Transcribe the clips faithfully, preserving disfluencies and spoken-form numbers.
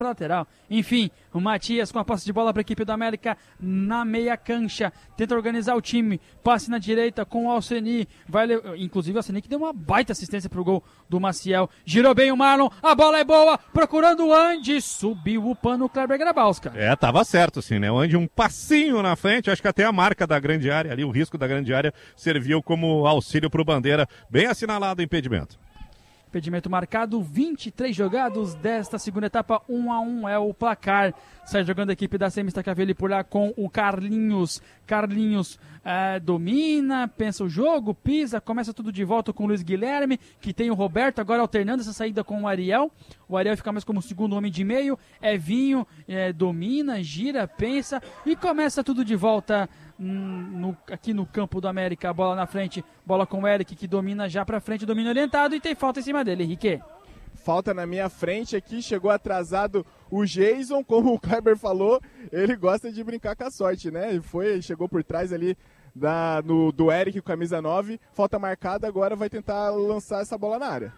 lateral. Enfim, o Matias com a posse de bola para a equipe do América na meia cancha, tenta organizar o time, passe na direita com o Alceni, vai le... inclusive o Alceni que deu uma baita assistência pro gol do Maciel, girou bem o Marlon, a bola é boa, procurando o Andy, subiu o pano o Kleber Grabowska. É, tava certo sim, né, o Andy um passinho na frente, acho que até a marca da grande área ali, o risco da grande área serviu como auxílio pro Bandeira, bem assinalado o impedimento. Impedimento marcado, vinte e três jogados desta segunda etapa, um a um é o placar. Sai jogando a equipe da C M Stacavelli por lá com o Carlinhos. Carlinhos é, domina, pensa o jogo, pisa, começa tudo de volta com o Luiz Guilherme, que tem o Roberto, agora alternando essa saída com o Ariel. O Ariel fica mais como segundo homem de meio, Evinho é, domina, gira, pensa e começa tudo de volta no, aqui no campo do América. A bola na frente, bola com o Eric, que domina já pra frente, domínio orientado e tem falta em cima dele, Henrique. Falta na minha frente aqui, chegou atrasado o Jason, como o Kleber falou, ele gosta de brincar com a sorte, né? Ele foi, chegou por trás ali da, no, do Eric, camisa nove, falta marcada, agora vai tentar lançar essa bola na área.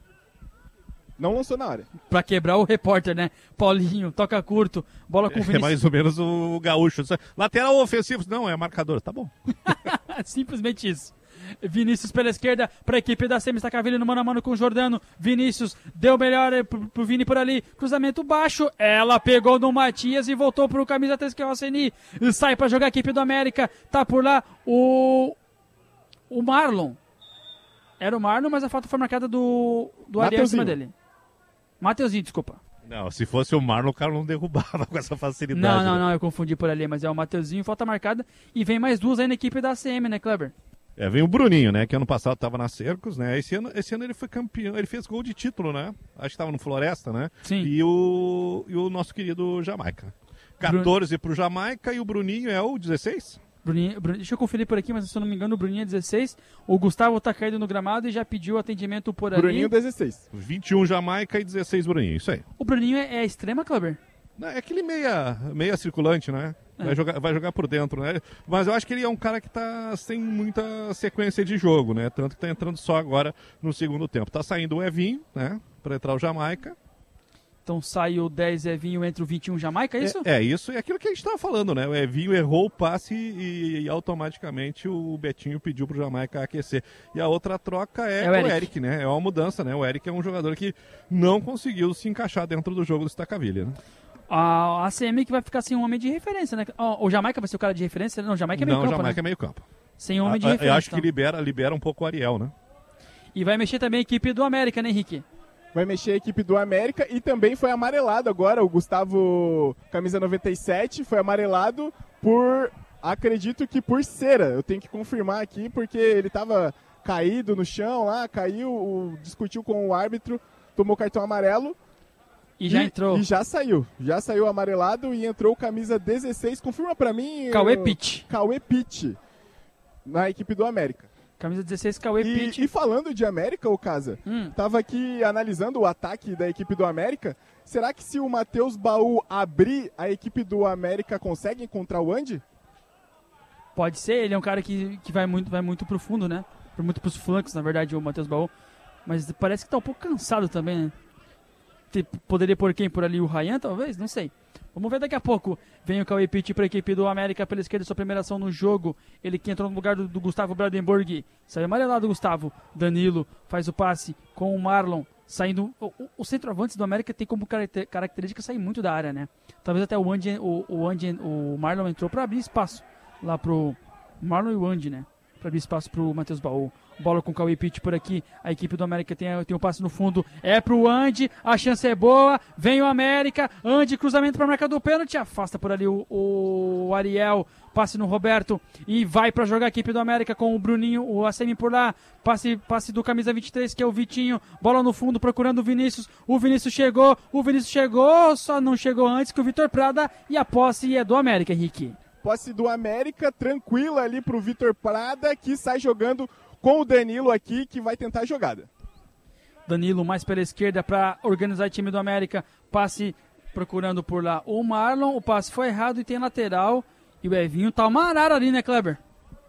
Não lançou na área. Pra quebrar o repórter, né? Paulinho, toca curto, bola com o Vinícius. É mais ou menos o gaúcho. Lateral ofensivo, não, é marcador, tá bom. Simplesmente isso. Vinícius pela esquerda para a equipe da C M Stacavelli no mano a mano com o Jordano. Vinícius deu melhor pro, pro Vini por ali. Cruzamento baixo. Ela pegou no Matias e voltou pro camisa três que é o Alceni. Sai para jogar a equipe do América. Tá por lá o o Marlon. Era o Marlon, mas a falta foi marcada do, do Ariel em cima dele. Mateuzinho, desculpa. Não, se fosse o Marlon, o cara não derrubava com essa facilidade. Não, não, né? não, eu confundi por ali, mas é o Mateuzinho, falta marcada. E vem mais duas aí na equipe da A C M, né, Kleber? É, vem o Bruninho, né, que ano passado estava na Cercos, né, esse ano, esse ano ele foi campeão, ele fez gol de título, né, acho que estava no Floresta, né, Sim. E o, e o nosso querido Jamaica. quatorze pro Jamaica e o Bruninho é o dezesseis? Bruninho, Bruninho, deixa eu conferir por aqui, mas se eu não me engano o Bruninho é dezesseis, o Gustavo tá caído no gramado e já pediu atendimento por ali. Bruninho dezesseis. vinte e um Jamaica e dezesseis Bruninho, isso aí. O Bruninho é, é extrema, Kleber? É aquele meia, meia circulante, né? É. Vai, jogar, vai jogar por dentro, né? Mas eu acho que ele é um cara que tá sem muita sequência de jogo, né? Tanto que tá entrando só agora no segundo tempo. Tá saindo o Evinho, né? Pra entrar o Jamaica. Então sai o dez Evinho entre o vinte e um Jamaica, é isso? É, é isso, é aquilo que a gente tava falando, né? O Evinho errou o passe e, e automaticamente o Betinho pediu pro Jamaica aquecer. E a outra troca é, é o, o Eric. Eric, né? É uma mudança, né? O Eric é um jogador que não conseguiu se encaixar dentro do jogo do Stacavilha, né? A A C M que vai ficar sem um homem de referência, né? O Jamaica vai ser o cara de referência? Não, o Jamaica é meio não, campo, Não, o Jamaica né? é meio campo. Sem homem de a, referência. Eu acho então. que libera, libera um pouco o Ariel, né? E vai mexer também a equipe do América, né, Henrique? Vai mexer a equipe do América e também foi amarelado agora. O Gustavo, camisa noventa e sete, foi amarelado por, acredito que por cera. Eu tenho que confirmar aqui porque ele estava caído no chão lá, caiu, o, discutiu com o árbitro, tomou cartão amarelo. E já e, entrou. E já saiu. Já saiu amarelado e entrou camisa dezesseis. Confirma pra mim. Cauê Pitt. Cauê Pitt. Na equipe do América. Camisa dezesseis, Cauê E, Pitt. e falando de América, ô Casa, Hum. tava aqui analisando o ataque da equipe do América. Será que se o Matheus Baú abrir, a equipe do América consegue encontrar o Andy? Pode ser, ele é um cara que, que vai, muito, vai muito pro fundo, né? Muito pros flancos, na verdade, o Matheus Baú. Mas parece que tá um pouco cansado também, né? Poderia pôr quem por ali? O Ryan, talvez? Não sei. Vamos ver daqui a pouco. Vem o Cauê Pitt para a equipe do América pela esquerda, sua primeira ação no jogo. Ele que entrou no lugar do, do Gustavo Brandenburg. Sai amarelado o Gustavo. Danilo faz o passe com o Marlon. Saindo. O, o, o centroavante do América tem como característica sair muito da área, né? Talvez até o Andy, o, o, Andy, o Marlon entrou para abrir espaço lá pro Marlon e o Andy, né? Para abrir espaço pro Matheus Baú. Bola com o Cauê Pitt por aqui. A equipe do América tem, tem um passe no fundo. É pro Andy. A chance é boa. Vem o América. Andy, cruzamento para marcar do pênalti. Afasta por ali o, o Ariel. Passe no Roberto. E vai para jogar a equipe do América com o Bruninho. O A C M por lá. Passe, passe do camisa vinte e três, que é o Vitinho. Bola no fundo procurando o Vinícius. O Vinícius chegou. O Vinícius chegou. Só não chegou antes que o Vitor Prada. E a posse é do América, Henrique. Posse do América. Tranquila ali pro Vitor Prada, que sai jogando com o Danilo aqui, que vai tentar a jogada. Danilo mais pela esquerda para organizar o time do América. Passe procurando por lá o Marlon. O passe foi errado e tem lateral. E o Evinho tá uma arara ali, né, Kleber?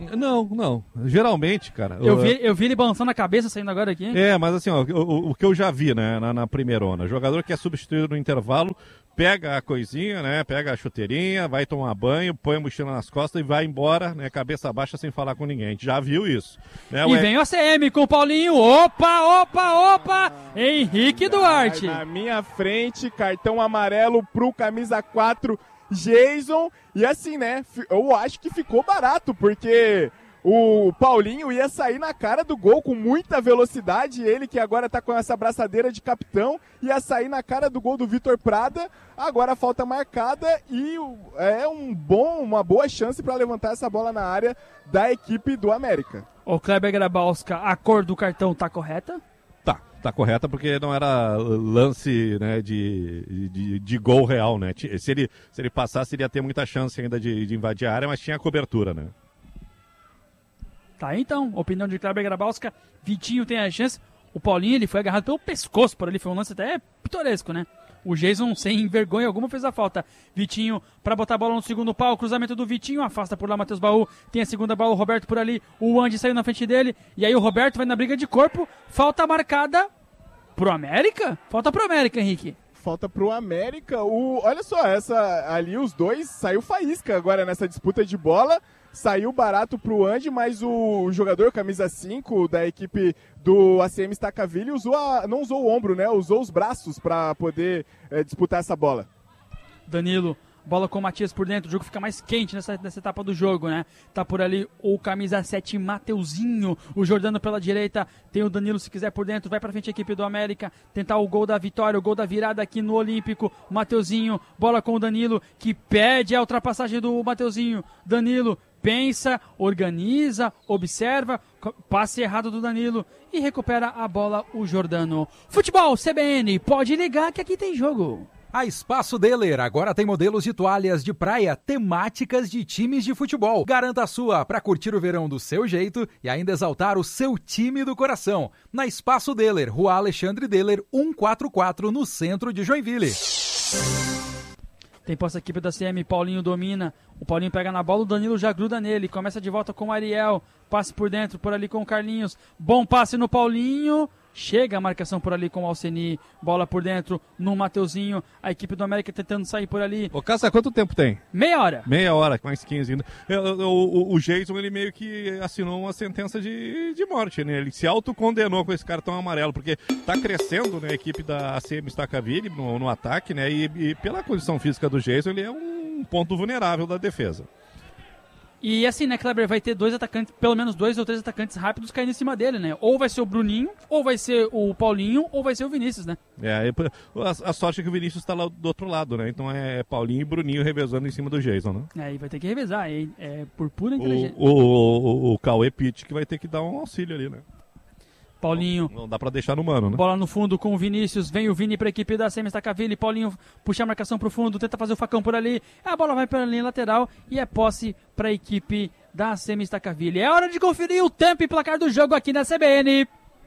Não, não. Geralmente, cara... Eu vi, eu vi ele balançando a cabeça saindo agora aqui. É, mas assim, ó, o, o que eu já vi, né, na, na primeirona, jogador que é substituído no intervalo, pega a coisinha, né, pega a chuteirinha, vai tomar banho, põe a mochila nas costas e vai embora, né, cabeça baixa sem falar com ninguém. A gente já viu isso. Né, e vem o A C M com o Paulinho. Opa, opa, opa! Henrique Duarte. Na minha frente, cartão amarelo pro camisa quatro, Jason. E assim, né, eu acho que ficou barato, porque o Paulinho ia sair na cara do gol com muita velocidade. Ele que agora tá com essa braçadeira de capitão, ia sair na cara do gol do Vitor Prada. Agora a falta marcada e é um bom, uma boa chance para levantar essa bola na área da equipe do América. Ô Kleber Grabowska, a cor do cartão tá correta? Tá, tá correta porque não era lance, né, de, de, de gol real, né? Se ele, se ele passasse, ele ia ter muita chance ainda de, de invadir a área, mas tinha cobertura, né? Tá aí então, opinião de Kleber Grabowska. Vitinho tem a chance. O Paulinho, ele foi agarrado pelo pescoço por ali, foi um lance até pitoresco, né? O Jason, sem vergonha alguma, fez a falta. Vitinho, pra botar a bola no segundo pau, cruzamento do Vitinho, afasta por lá Matheus Baú, tem a segunda bola, o Roberto por ali, o Andy saiu na frente dele, e aí o Roberto vai na briga de corpo, falta marcada pro América? Falta pro América, Henrique. Falta pro América, o, olha só, essa ali os dois, saiu faísca agora nessa disputa de bola. Saiu barato pro Andy, mas o jogador camisa cinco da equipe do A C M Stacaville usou a, não usou o ombro, né? Usou os braços para poder é, disputar essa bola. Danilo, bola com o Matias por dentro, o jogo fica mais quente nessa, nessa etapa do jogo, né? Tá por ali o camisa sete, Mateuzinho, o Jordano pela direita, tem o Danilo se quiser por dentro, vai pra frente a equipe do América, tentar o gol da vitória, o gol da virada aqui no Olímpico, Mateuzinho, bola com o Danilo, que pede a ultrapassagem do Mateuzinho, Danilo, pensa, organiza, observa, passe errado do Danilo e recupera a bola o Jordano. Futebol C B N, pode ligar que aqui tem jogo. A Espaço Deler agora tem modelos de toalhas de praia temáticas de times de futebol. Garanta a sua para curtir o verão do seu jeito e ainda exaltar o seu time do coração. Na Espaço Deler, Rua Alexandre Deler, cento e quarenta e quatro, no centro de Joinville. Tem posse a equipe da C M, Paulinho domina, o Paulinho pega na bola, o Danilo já gruda nele, começa de volta com o Ariel, passe por dentro, por ali com o Carlinhos, bom passe no Paulinho, chega a marcação por ali com o Alceni, bola por dentro no Mateuzinho, a equipe do América tentando sair por ali. Ô, Cássio, quanto tempo tem? Meia hora. Meia hora, mais quinze ainda. O, o, o Jason, ele meio que assinou uma sentença de, de morte, né? Ele se autocondenou com esse cartão amarelo, porque tá crescendo, né, a equipe da A C M Stacaville no, no ataque, né? E, e pela condição física do Jason, ele é um ponto vulnerável da defesa. E assim, né, Kleber, vai ter dois atacantes, pelo menos dois ou três atacantes rápidos caindo em cima dele, né? Ou vai ser o Bruninho, ou vai ser o Paulinho, ou vai ser o Vinícius, né? É, a, a sorte é que o Vinícius tá lá do outro lado, né? Então é Paulinho e Bruninho revezando em cima do Jason, né? É, e vai ter que revezar, é, é por pura inteligência. O, o, o, o Cauê Pitt que vai ter que dar um auxílio ali, né? Paulinho. Não, não dá pra deixar no mano, né? Bola no fundo com o Vinícius. Vem o Vini pra equipe da A C M Stacaville. Paulinho puxa a marcação pro fundo. Tenta fazer o facão por ali. A bola vai pela linha lateral. E é posse pra equipe da A C M Stacaville. É hora de conferir o tempo e placar do jogo aqui na C B N.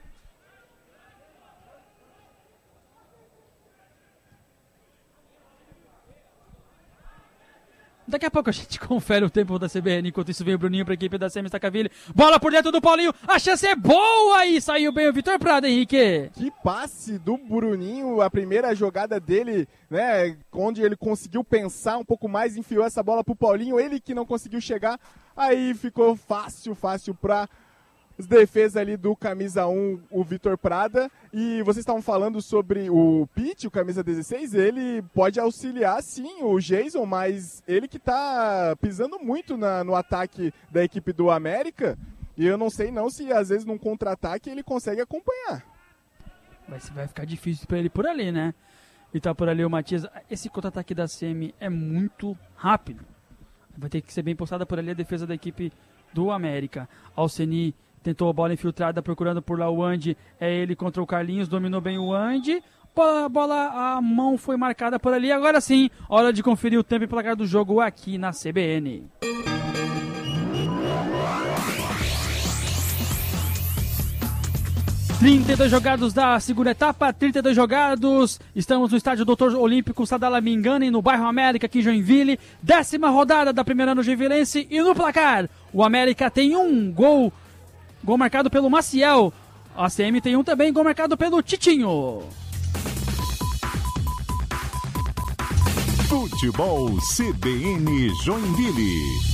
Daqui a pouco a gente confere o tempo da C B N. Enquanto isso vem o Bruninho para a equipe da C M Stacaville. Bola por dentro do Paulinho. A chance é boa e saiu bem o Vitor Prada, Henrique. Que passe do Bruninho. A primeira jogada dele, né? Onde ele conseguiu pensar um pouco mais. Enfiou essa bola pro Paulinho. Ele que não conseguiu chegar. Aí ficou fácil, fácil para as defesas ali do camisa um, o Vitor Prada. E vocês estavam falando sobre o Pitt, o camisa dezesseis, ele pode auxiliar sim o Jason, mas ele que tá pisando muito na, no ataque da equipe do América, e eu não sei não se às vezes num contra-ataque ele consegue acompanhar. Mas vai ficar difícil para ele por ali, né? E tá por ali o Matias. Esse contra-ataque da C M é muito rápido. Vai ter que ser bem postada por ali a defesa da equipe do América. Alceni tentou a bola infiltrada, procurando por lá o Andy. É ele contra o Carlinhos, dominou bem o Andy. Bola, bola, a mão foi marcada por ali. Agora sim, hora de conferir o tempo e placar do jogo aqui na C B N. trinta e dois jogados da segunda etapa, trinta e dois jogados. Estamos no estádio doutor Olímpico Sadala Mingani, no bairro América, aqui em Joinville. Décima rodada da primeira ano joinvilense. E no placar, o América tem um gol, gol marcado pelo Maciel. A C M tem um também, gol marcado pelo Titinho. Futebol C B N Joinville.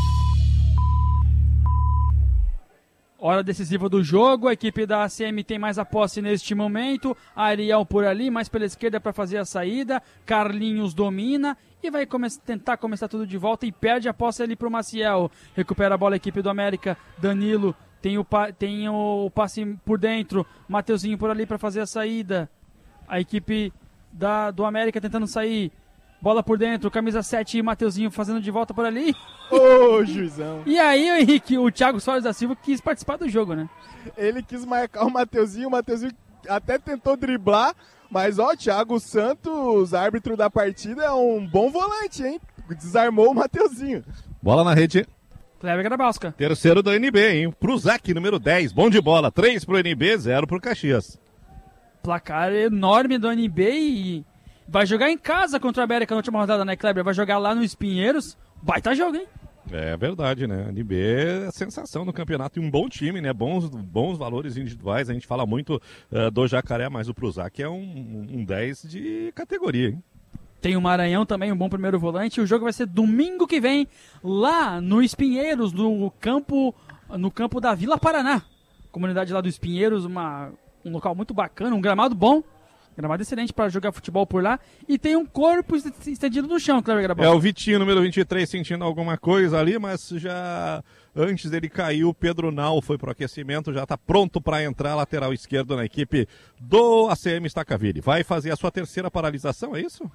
Hora decisiva do jogo, a equipe da A C M tem mais a posse neste momento, Ariel por ali, mais pela esquerda para fazer a saída, Carlinhos domina e vai come- tentar começar tudo de volta e perde a posse ali para o Maciel, recupera a bola a equipe do América, Danilo tem o, pa- tem o passe por dentro, Mateuzinho por ali para fazer a saída, a equipe da, do América tentando sair, bola por dentro, camisa sete e Mateuzinho fazendo de volta por ali. Ô, juizão. E aí, Henrique, o Thiago Soares da Silva quis participar do jogo, né? Ele quis marcar o Mateuzinho, o Mateuzinho até tentou driblar, mas ó, o Thiago Santos, árbitro da partida, é um bom volante, hein? Desarmou o Mateuzinho. Bola na rede. Kleber Grabowska. Terceiro do N B, hein? Pro Zac, número dez. Bom de bola. três pro N B, zero pro Caxias. Placar enorme do N B e vai jogar em casa contra o América na última rodada, né, Kleber? Vai jogar lá no Espinheiros. Baita jogo, hein? É verdade, né? N B é a sensação do campeonato e um bom time, né? Bons, bons valores individuais. A gente fala muito uh, do Jacaré, mas o Prusac é um, um dez de categoria, hein? Tem o Maranhão também, um bom primeiro volante. O jogo vai ser domingo que vem, lá no Espinheiros, no campo, no campo da Vila Paraná. Comunidade lá do Espinheiros, uma, um local muito bacana, um gramado bom. Gramado excelente para jogar futebol por lá. E tem um corpo estendido no chão, Cleber Grabowska. É o Vitinho, número vinte e três, sentindo alguma coisa ali, mas já antes dele cair, o Pedro Nau foi pro aquecimento, já está pronto para entrar lateral esquerdo na equipe do A C M Stacaville. Vai fazer a sua terceira paralisação, é isso?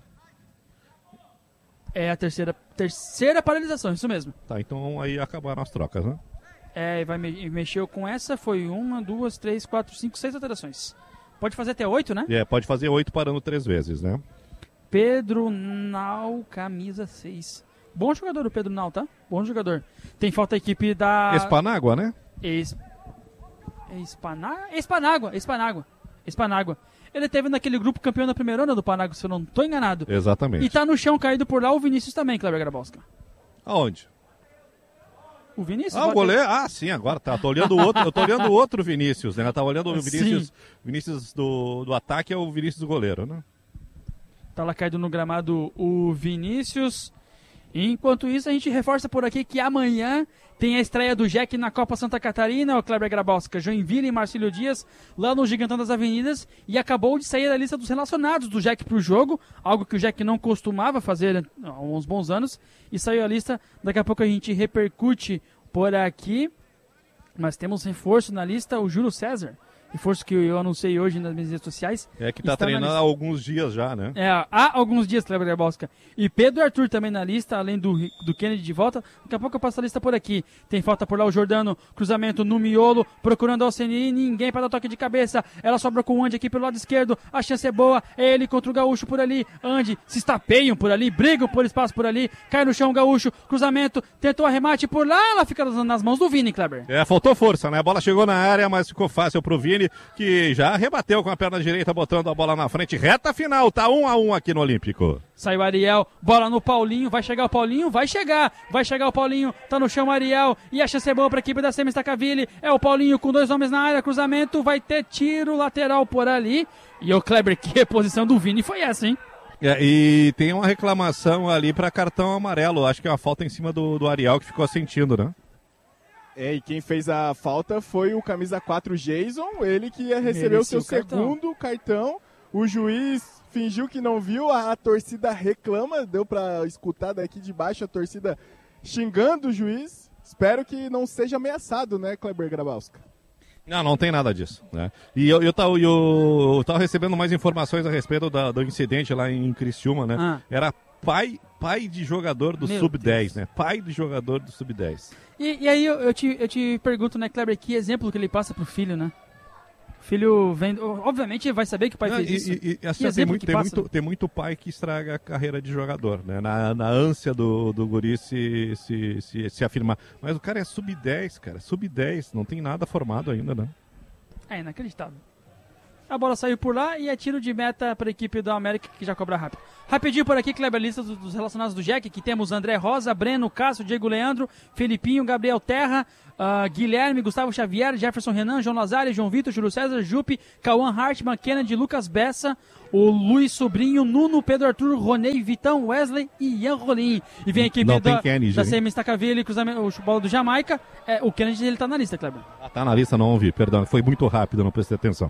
É a terceira, terceira paralisação, isso mesmo. Tá, então aí acabaram as trocas, né? É, vai me, mexeu com essa, foi uma, duas, três, quatro, cinco, seis alterações. Pode fazer até oito, né? É, pode fazer oito parando três vezes, né? Pedro Nau, camisa seis. Bom jogador o Pedro Nau, tá? Bom jogador. Tem falta a equipe da... Espanágua, né? Es... Espaná... Espanágua, Espanágua. Espanágua. Ele teve naquele grupo campeão da primeira onda do Panágua, se eu não tô enganado. Exatamente. E tá no chão caído por lá o Vinícius também, Kleber Grabowska. Aonde? O Vinícius? Ah, o goleiro? Ah, sim, agora tá. Tô olhando o outro, eu tô olhando o outro Vinícius, né? Tá olhando o Vinícius, Vinícius do, do ataque, é o Vinícius do goleiro, né? Tá lá caído no gramado o Vinícius. Enquanto isso, a gente reforça por aqui que amanhã tem a estreia do Jack na Copa Santa Catarina, o Kleber Grabowska, Joinville e Marcílio Dias, lá no Gigantão das Avenidas, e acabou de sair da lista dos relacionados do Jack pro jogo, algo que o Jack não costumava fazer há uns bons anos, e saiu a lista, daqui a pouco a gente repercute por aqui, mas temos reforço na lista, o Júlio César, reforço que eu anunciei hoje nas minhas redes sociais. É que tá treinando há alguns dias já, né? É, há alguns dias, Kleber Grabowska. E Pedro Arthur também na lista, além do, do Kennedy de volta. Daqui a pouco eu passo a lista por aqui. Tem falta por lá o Jordano, cruzamento no miolo, procurando a Alceni, ninguém para dar toque de cabeça. Ela sobra com o Andy aqui pelo lado esquerdo, a chance é boa, é ele contra o Gaúcho por ali. Andy, se estapeiam por ali, brigam por espaço por ali, cai no chão o Gaúcho, cruzamento, tentou arremate por lá, ela fica nas mãos do Vini, Kleber. É, faltou força, né? A bola chegou na área, mas ficou fácil pro Vini, que já rebateu com a perna direita, botando a bola na frente. Reta final, tá um a um aqui no Olímpico. Saiu Ariel, bola no Paulinho, vai chegar o Paulinho, vai chegar, vai chegar o Paulinho, tá no chão Ariel, e a chance é boa pra equipe da C M Stacaville, é o Paulinho com dois homens na área, cruzamento, vai ter tiro lateral por ali, e o Kleber, que a posição do Vini foi essa, hein? É, e tem uma reclamação ali pra cartão amarelo, acho que é uma falta em cima do, do Ariel que ficou sentindo, né? É, e quem fez a falta foi o camisa quatro Jason, ele que ia receber o seu segundo cartão. O juiz fingiu que não viu, a, a torcida reclama, deu pra escutar daqui de baixo a torcida xingando o juiz. Espero que não seja ameaçado, né, Kleber Grabowska? Não, não tem nada disso, né? E eu, eu, eu, eu, eu tava recebendo mais informações a respeito da, do incidente lá em Criciúma, né? Ah. Era pai, pai de jogador do sub dez, né? Pai de jogador do sub dez. E, e aí eu, eu, te, eu te pergunto, né, Kleber, que exemplo que ele passa pro filho, né? O filho vem, obviamente vai saber que o pai Não, fez e, isso. E, e, assim, tem, muito, tem, muito, tem muito pai que estraga a carreira de jogador, né? Na, na ânsia do, do guri se, se, se, se afirmar. Mas o cara é sub dez, cara. sub dez, não tem nada formado ainda, né? É inacreditável. A bola saiu por lá e é tiro de meta para a equipe do América, que já cobra rápido. Rapidinho por aqui, Kleber, lista dos, dos relacionados do Jack, que temos André Rosa, Breno, Cássio, Diego Leandro, Felipinho, Gabriel Terra, uh, Guilherme, Gustavo Xavier, Jefferson Renan, João Nazário, João Vitor, Júlio César, Jupe, Cauã Hartmann, Kennedy, Lucas Bessa, o Luiz Sobrinho, Nuno, Pedro Arthur, Ronei, Vitão, Wesley e Ian Rolim. E vem a equipe Não da, tem Kennedy, da hein? C M Stacaville, cruzamento, o bola do Jamaica. É, o Kennedy, ele tá na lista, Kleber. Ah, tá na lista, não ouvi, perdão. Foi muito rápido, não prestei atenção.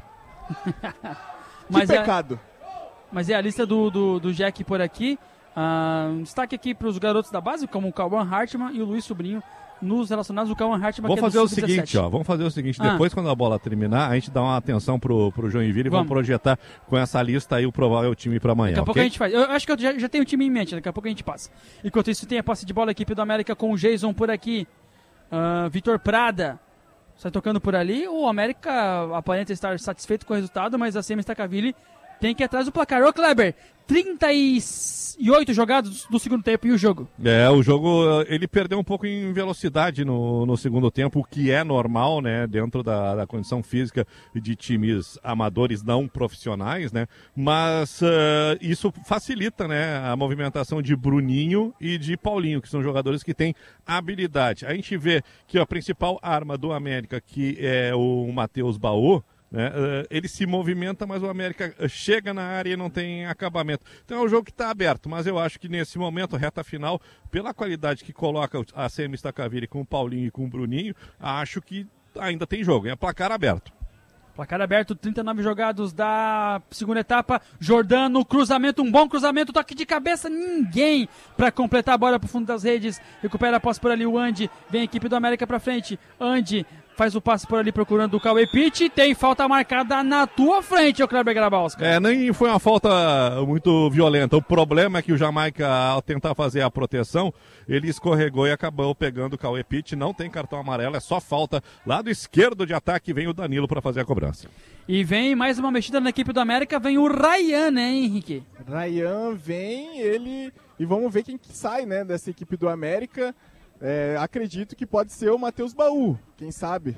Mas que é, pecado. mas é a lista do, do, do Jack por aqui. Ah, um destaque aqui para os garotos da base, como o Cauã Hartmann e o Luiz Sobrinho, nos relacionados. O Cauã Hartmann, Vamos que é fazer do o sub dezessete. seguinte, ó. Vamos fazer o seguinte, Ah. depois quando a bola terminar, a gente dá uma atenção pro, pro Joinville e vamos. Vamos. projetar com essa lista aí o provável time para amanhã, Daqui a pouco ok? a gente faz. Eu acho que eu já, já tenho o time em mente, daqui a pouco a gente passa. Enquanto isso, tem a posse de bola, a equipe do América com o Jason por aqui. Ah, Vitor Prada sai tocando por ali. O América aparenta estar satisfeito com o resultado, mas a C M Stacaville tem que ir atrás do placar. Ô, Kleber, trinta e oito jogados do segundo tempo e o jogo. É, o jogo, ele perdeu um pouco em velocidade no, no segundo tempo, o que é normal, né, dentro da, da condição física de times amadores não profissionais, né, mas uh, isso facilita, né, a movimentação de Bruninho e de Paulinho, que são jogadores que têm habilidade. A gente vê que a principal arma do América, que é o Matheus Baú, né, uh, ele se movimenta, mas o América chega na área e não tem acabamento. Então é um jogo que está aberto, mas eu acho que nesse momento, reta final, pela qualidade que coloca a C M Stacaville com o Paulinho e com o Bruninho, acho que ainda tem jogo, é placar aberto. Placar aberto, trinta e nove jogados da segunda etapa. Jordano, cruzamento, um bom cruzamento, toque de cabeça, ninguém para completar a bola pro fundo das redes. Recupera a posse por ali o Andy, vem a equipe do América pra frente. Andy faz o passe por ali procurando o Cauê Pitt. Tem falta marcada na tua frente, o Kleber Grabowska. É, nem foi uma falta muito violenta. O problema é que o Jamaica, ao tentar fazer a proteção, ele escorregou e acabou pegando o Cauê Pitt. Não tem cartão amarelo, é só falta. Lado esquerdo de ataque vem o Danilo para fazer a cobrança. E vem mais uma mexida na equipe do América, vem o Ryan, né, Henrique? Ryan vem, ele... E vamos ver quem que sai, né, dessa equipe do América. É, acredito que pode ser o Matheus Baú, quem sabe?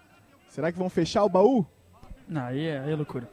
Será que vão fechar o Baú? Não, aí é, aí é loucura.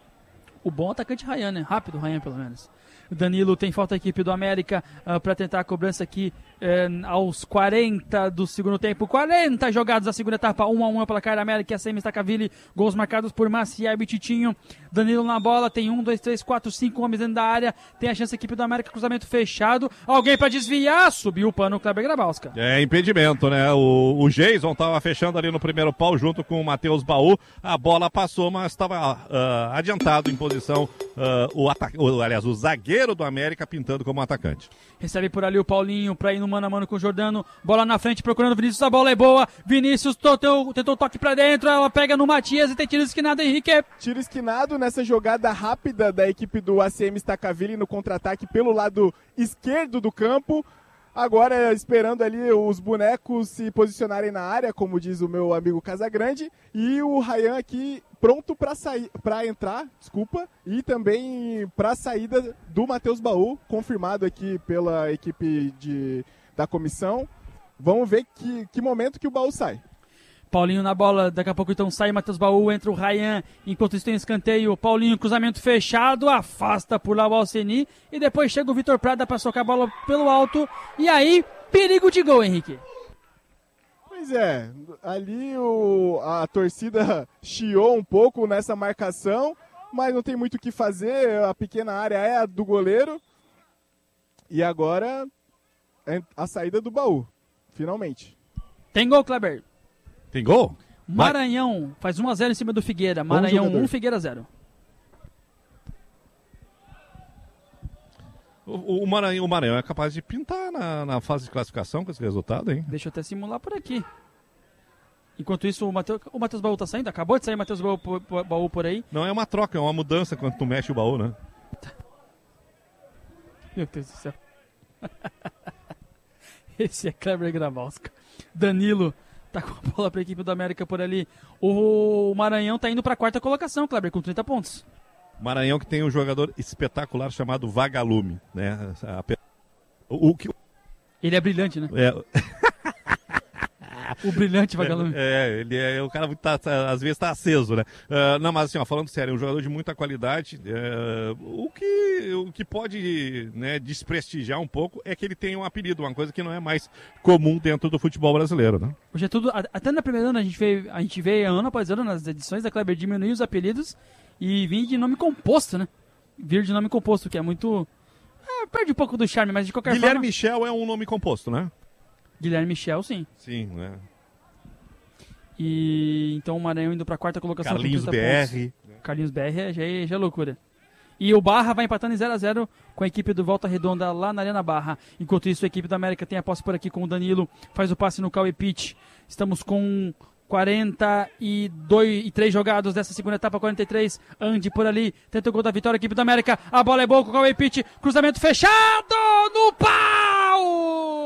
O bom atacante Ryan, né? Rápido Ryan, pelo menos. O Danilo tem falta a equipe do América uh, para tentar a cobrança aqui uh, aos quarenta do segundo tempo. quarenta jogados da segunda etapa, um a um pela cara América e a C M Stacaville. Gols marcados por Maciel e Titinho. Danilo na bola, tem um, dois, três, quatro, cinco homens dentro da área. Tem a chance a equipe do América, cruzamento fechado. Alguém para desviar, subiu o pano o Kleber Grabowska. É impedimento, né? O, o Jason estava fechando ali no primeiro pau junto com o Matheus Baú. A bola passou, mas estava uh, adiantado em posição uh, o, ata- o, aliás, o zagueiro do América pintando como atacante. Recebe por ali o Paulinho pra ir no mano a mano com o Jordano. Bola na frente procurando o Vinícius. A bola é boa. Vinícius tentou, tentou toque pra dentro. Ela pega no Matias e tem tiro esquinado, Henrique. Tiro esquinado nessa jogada rápida da equipe do A C M Stacaville no contra-ataque pelo lado esquerdo do campo. Agora esperando ali os bonecos se posicionarem na área, como diz o meu amigo Casagrande, e o Ryan aqui pronto para sair, para entrar, desculpa, e também para a saída do Matheus Baú, confirmado aqui pela equipe de, da comissão. Vamos ver que, que momento que o Baú sai. Paulinho na bola, daqui a pouco então sai Matheus Baú, entra o Ryan, enquanto isso tem escanteio, Paulinho, cruzamento fechado, afasta por lá o Alceni, e depois chega o Vitor Prada para socar a bola pelo alto, e aí, perigo de gol, Henrique. Pois é, ali o, a torcida chiou um pouco nessa marcação, mas não tem muito o que fazer, a pequena área é a do goleiro, e agora a saída do Baú, finalmente. Tem gol, Kleber. Tem gol? Maranhão faz um a zero em cima do Figueira. Maranhão um, Figueira zero. O, o, Maranhão, o Maranhão é capaz de pintar na, na fase de classificação com esse resultado, hein? Deixa eu até simular por aqui. Enquanto isso, o Matheus, o Matheus Baú tá saindo? Acabou de sair o Matheus Baú, por- Baú por aí. Não é uma troca, é uma mudança quando tu mexe o baú, né? Meu Deus do céu. Esse é Kleber Grabowska. Danilo tá com a bola pra equipe do América por ali. O Maranhão tá indo pra quarta colocação, Kleber, com trinta pontos. Maranhão que tem um jogador espetacular chamado Vagalume, né? O, o que Ele é brilhante, né? é... O brilhante vagalume. É, ele é o cara muito tá, tá, às vezes tá aceso, né? Uh, não, mas assim, ó, falando sério, é um jogador de muita qualidade. Uh, o, que, o que pode, né, desprestigiar um pouco é que ele tem um apelido, uma coisa que não é mais comum dentro do futebol brasileiro, né? Hoje é tudo, até na primeira ano a gente veio, a gente veio ano após ano nas edições da Kleber diminuir os apelidos e vir de nome composto, né? Vir de nome composto, que é muito... É, perde um pouco do charme, mas de qualquer Guilherme forma... Michel é um nome composto, né? Guilherme Michel, sim. Sim, né? E então o Maranhão indo pra quarta colocação. Carlinhos B R. Pontos. Carlinhos B R já é, já é loucura. E o Barra vai empatando em zero a zero com a equipe do Volta Redonda lá na Arena Barra. Enquanto isso, a equipe do América tem a posse por aqui com o Danilo. Faz o passe no Cauê Pitt. Estamos com quarenta e dois e três jogados dessa segunda etapa, quarenta e três. Ande por ali, tenta o gol da vitória, equipe do América. A bola é boa com o Cauê Pitt. Cruzamento fechado no pau!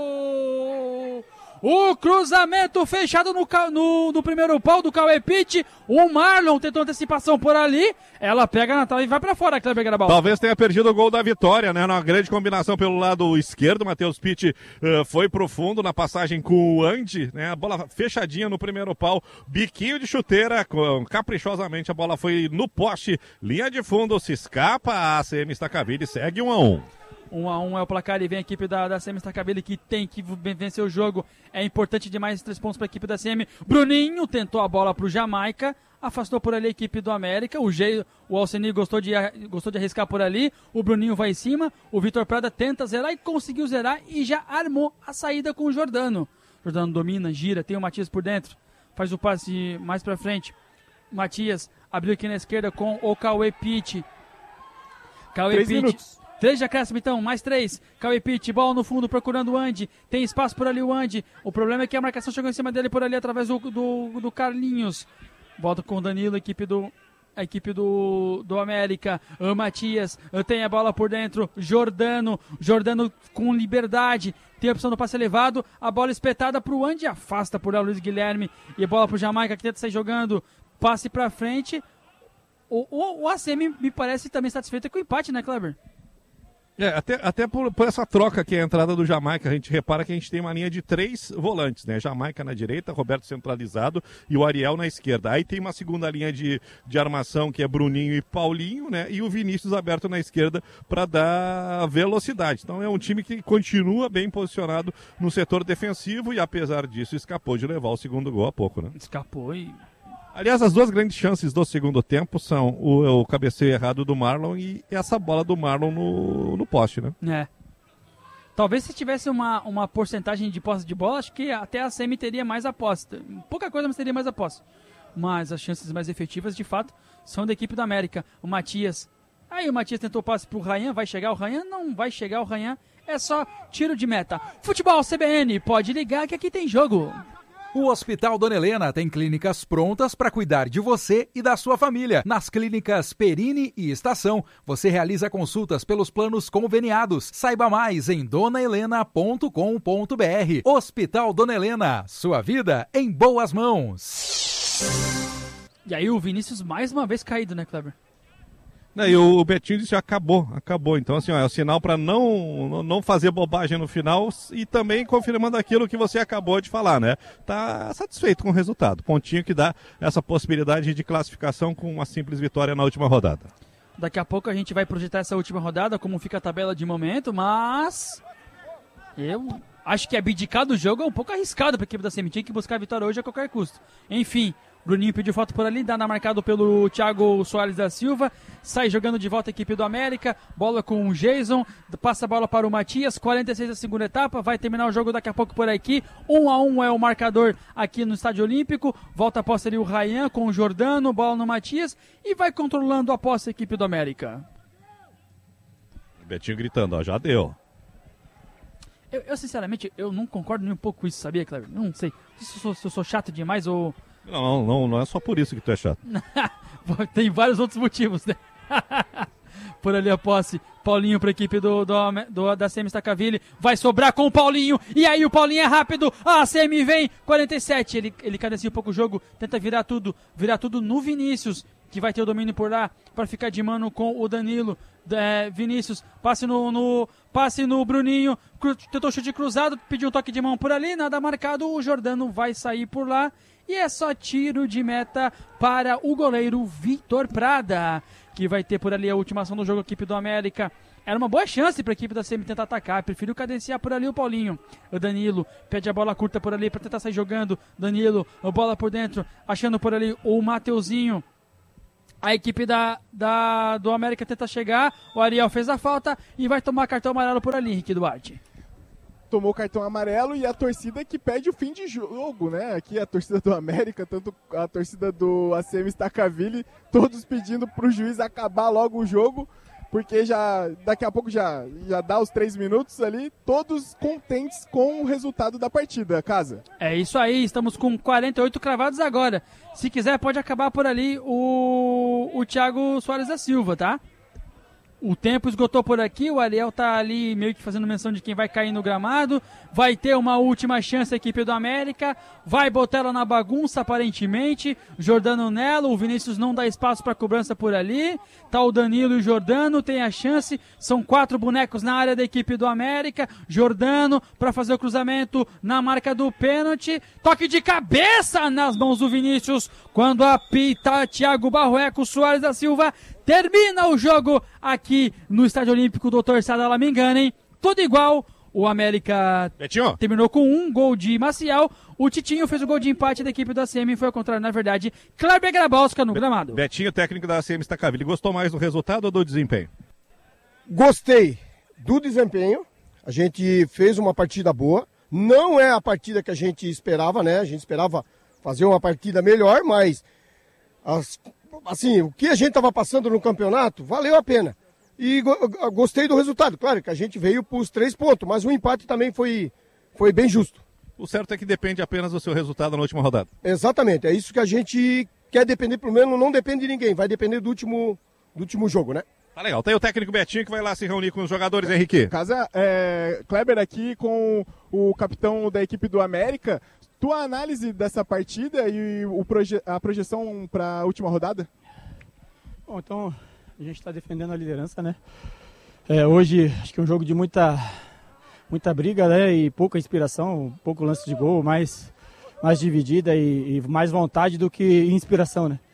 O cruzamento fechado no, no, no primeiro pau do Cauê Pitt. O Marlon tentou antecipação por ali. Ela pega na trave e vai pra fora, Kleber Garabal. Talvez tenha perdido o gol da vitória, né? Numa grande combinação pelo lado esquerdo. Matheus Pitt uh, foi pro fundo na passagem com o Andy, né? A bola fechadinha no primeiro pau. Biquinho de chuteira. Com, caprichosamente a bola foi no poste. Linha de fundo, se escapa. A A C M Stacaville segue um a um. um a um é o placar e vem a equipe da, da C M Stacaville que tem que vencer o jogo. É importante demais três pontos para a equipe da C M. Bruninho tentou a bola para o Jamaica, afastou por ali a equipe do América. O, Ge, o Alcenir gostou de, gostou de arriscar por ali. O Bruninho vai em cima. O Vitor Prada tenta zerar e conseguiu zerar e já armou a saída com o Jordano. Jordano domina, gira, tem o Matias por dentro. Faz o passe mais para frente. Matias abriu aqui na esquerda com o Cauê Pitt. Cauê Pitt. Três de acréscimo então, mais três. Cauê Pitt, bola no fundo procurando o Andy. Tem espaço por ali o Andy. O problema é que a marcação chegou em cima dele por ali através do, do, do Carlinhos. Volta com o Danilo, equipe do, a equipe do, do América. O Matias tem a bola por dentro. Jordano. Jordano com liberdade. Tem a opção do passe elevado. A bola espetada para o Andy. Afasta por lá o Luiz Guilherme. E a bola para o Jamaica que tenta sair jogando. Passe para frente. O, o, o A C M me parece também satisfeito com o empate, né, Kleber? É, até, até por, por essa troca que é a entrada do Jamaica, a gente repara que a gente tem uma linha de três volantes, né? Jamaica na direita, Roberto centralizado e o Ariel na esquerda. Aí tem uma segunda linha de, de armação que é Bruninho e Paulinho, né? E o Vinícius aberto na esquerda para dar velocidade. Então é um time que continua bem posicionado no setor defensivo e apesar disso escapou de levar o segundo gol há pouco, né? Escapou e... Aliás, as duas grandes chances do segundo tempo são o, o cabeceio errado do Marlon e essa bola do Marlon no, no poste, né? É. Talvez se tivesse uma, uma porcentagem de posse de bola, acho que até a C M teria mais aposta. Pouca coisa, mas teria mais aposta. Mas as chances mais efetivas, de fato, são da equipe do América. O Matias. Aí o Matias tentou passe pro Rayan. Vai chegar o Rayan? Não vai chegar o Rayan. É só tiro de meta. Futebol C B N, pode ligar que aqui tem jogo. O Hospital Dona Helena tem clínicas prontas para cuidar de você e da sua família. Nas clínicas Perini e Estação, você realiza consultas pelos planos conveniados. Saiba mais em dona helena ponto com ponto b r. Hospital Dona Helena, sua vida em boas mãos. E aí o Vinícius mais uma vez caído, né, Kleber? E o Betinho disse, acabou, acabou. Então, assim, ó, é o sinal para não, não fazer bobagem no final e também confirmando aquilo que você acabou de falar, né? Tá satisfeito com o resultado. Pontinho que dá essa possibilidade de classificação com uma simples vitória na última rodada. Daqui a pouco a gente vai projetar essa última rodada, como fica a tabela de momento, mas eu acho que abdicar do jogo é um pouco arriscado para a equipe da C M. Tinha que buscar a vitória hoje a qualquer custo. Enfim... Bruninho pediu falta por ali, dá marcado pelo Thiago Soares da Silva, sai jogando de volta a equipe do América, bola com o Jason, passa a bola para o Matias, quarenta e seis da segunda etapa, vai terminar o jogo daqui a pouco por aqui, um a um é o marcador aqui no Estádio Olímpico, volta a posse ali o Rayan com o Jordano, bola no Matias e vai controlando a posse a equipe do América. Betinho gritando, ó, já deu. Eu, eu sinceramente, eu não concordo nem um pouco com isso, sabia, Cleber? Não sei, se eu sou, se eu sou chato demais ou... Não, não, não é só por isso que tu é chato. Tem vários outros motivos, né? Por ali a posse, Paulinho para a equipe do, do, do, da C M Stacaville, vai sobrar com o Paulinho, e aí o Paulinho é rápido, a C M vem, quarenta e sete, ele, ele cadencia um pouco o jogo, tenta virar tudo, virar tudo no Vinícius, que vai ter o domínio por lá para ficar de mano com o Danilo. É, Vinícius, passe no, no, passe no Bruninho, cru, tentou chute cruzado, pediu um toque de mão por ali, nada marcado, o Jordano vai sair por lá. E é só tiro de meta para o goleiro Vitor Prada, que vai ter por ali a última ação do jogo, a equipe do América. Era uma boa chance para a equipe da S E M tentar atacar. Preferiu cadenciar por ali o Paulinho. O Danilo pede a bola curta por ali para tentar sair jogando. Danilo, a bola por dentro, achando por ali o Mateuzinho. A equipe da, da, do América tenta chegar. O Ariel fez a falta e vai tomar cartão amarelo por ali, Henrique Duarte. Tomou o cartão amarelo e a torcida que pede o fim de jogo, né? Aqui a torcida do América, tanto a torcida do A C M Stacaville, todos pedindo para o juiz acabar logo o jogo, porque já daqui a pouco já, já dá os três minutos ali, todos contentes com o resultado da partida, Casa. É isso aí, estamos com quarenta e oito cravados agora. Se quiser pode acabar por ali o, o Thiago Soares da Silva, tá? O tempo esgotou por aqui, o Ariel tá ali meio que fazendo menção de quem vai cair no gramado. Vai ter uma última chance a equipe do América. Vai botar ela na bagunça, aparentemente. Jordano Nelo, o Vinícius não dá espaço para cobrança por ali. Tá o Danilo e o Jordano, tem a chance. São quatro bonecos na área da equipe do América. Jordano para fazer o cruzamento na marca do pênalti. Toque de cabeça nas mãos do Vinícius. Quando apita Thiago Barroeco Soares da Silva. Termina o jogo aqui no Estádio Olímpico doutor Sadala Minganem. Tudo igual. O América Betinho. terminou com um gol de Maciel. O Titinho fez o gol de empate da equipe da A C M. Foi ao contrário, na verdade, Kleber Grabowska no gramado. Betinho, técnico da A C M Stacaville. Gostou mais do resultado ou do desempenho? Gostei do desempenho. A gente fez uma partida boa. Não é a partida que a gente esperava, né? A gente esperava fazer uma partida melhor, mas as assim, o que a gente estava passando no campeonato, valeu a pena. E go gostei do resultado. Claro que a gente veio para os três pontos, mas o empate também foi, foi bem justo. O certo é que depende apenas do seu resultado na última rodada. Exatamente, é isso que a gente quer depender, pelo menos não depende de ninguém, vai depender do último, do último jogo, né? Tá legal, tem o técnico Betinho que vai lá se reunir com os jogadores, Henrique. Casa, é, Kleber aqui com o capitão da equipe do América. Tua análise dessa partida e o proje a projeção para a última rodada? Bom, então a gente está defendendo a liderança, né? É, hoje acho que é um jogo de muita, muita briga, né? E pouca inspiração, pouco lance de gol, mais, mais dividida e, e mais vontade do que inspiração, né?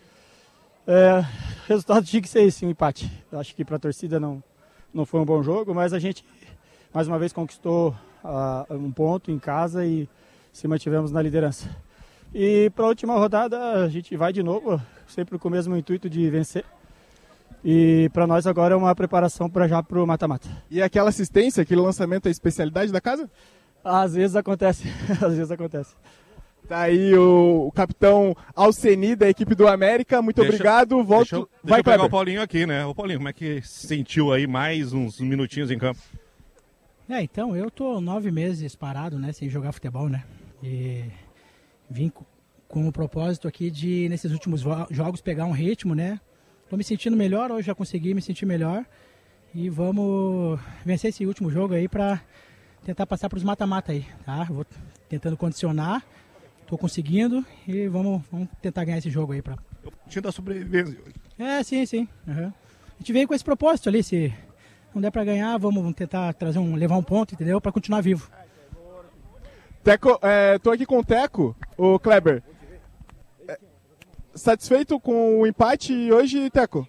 É, o resultado tinha que ser esse, um empate. Acho que para a torcida não, não foi um bom jogo, mas a gente mais uma vez conquistou uh, um ponto em casa e se mantivemos na liderança. E para a última rodada a gente vai de novo, sempre com o mesmo intuito de vencer. E para nós agora é uma preparação para já para o mata-mata. E aquela assistência, aquele lançamento é a especialidade da casa? Às vezes acontece, às vezes acontece. Tá aí o, o capitão Alceni da equipe do América, muito deixa, obrigado, volto. Deixa, eu, deixa vai, eu pegar Kleber. o Paulinho aqui, né? O Paulinho, como é que se sentiu aí mais uns minutinhos em campo? É, então, eu tô nove meses parado, né, sem jogar futebol, né, e vim com, com o propósito aqui de, nesses últimos jogos, pegar um ritmo, né, tô me sentindo melhor, hoje já consegui me sentir melhor, e vamos vencer esse último jogo aí pra tentar passar pros mata-mata aí, tá, vou tentando condicionar, tô conseguindo, e vamos, vamos tentar ganhar esse jogo aí pra... Eu tinha da sobrevivência hoje. É, sim, sim, uhum. A gente veio com esse propósito ali, se... não der pra ganhar, vamos tentar trazer um, levar um ponto, entendeu? Pra continuar vivo. Teco, é, tô aqui com o Teco, o Kleber. É, satisfeito com o empate hoje, Teco?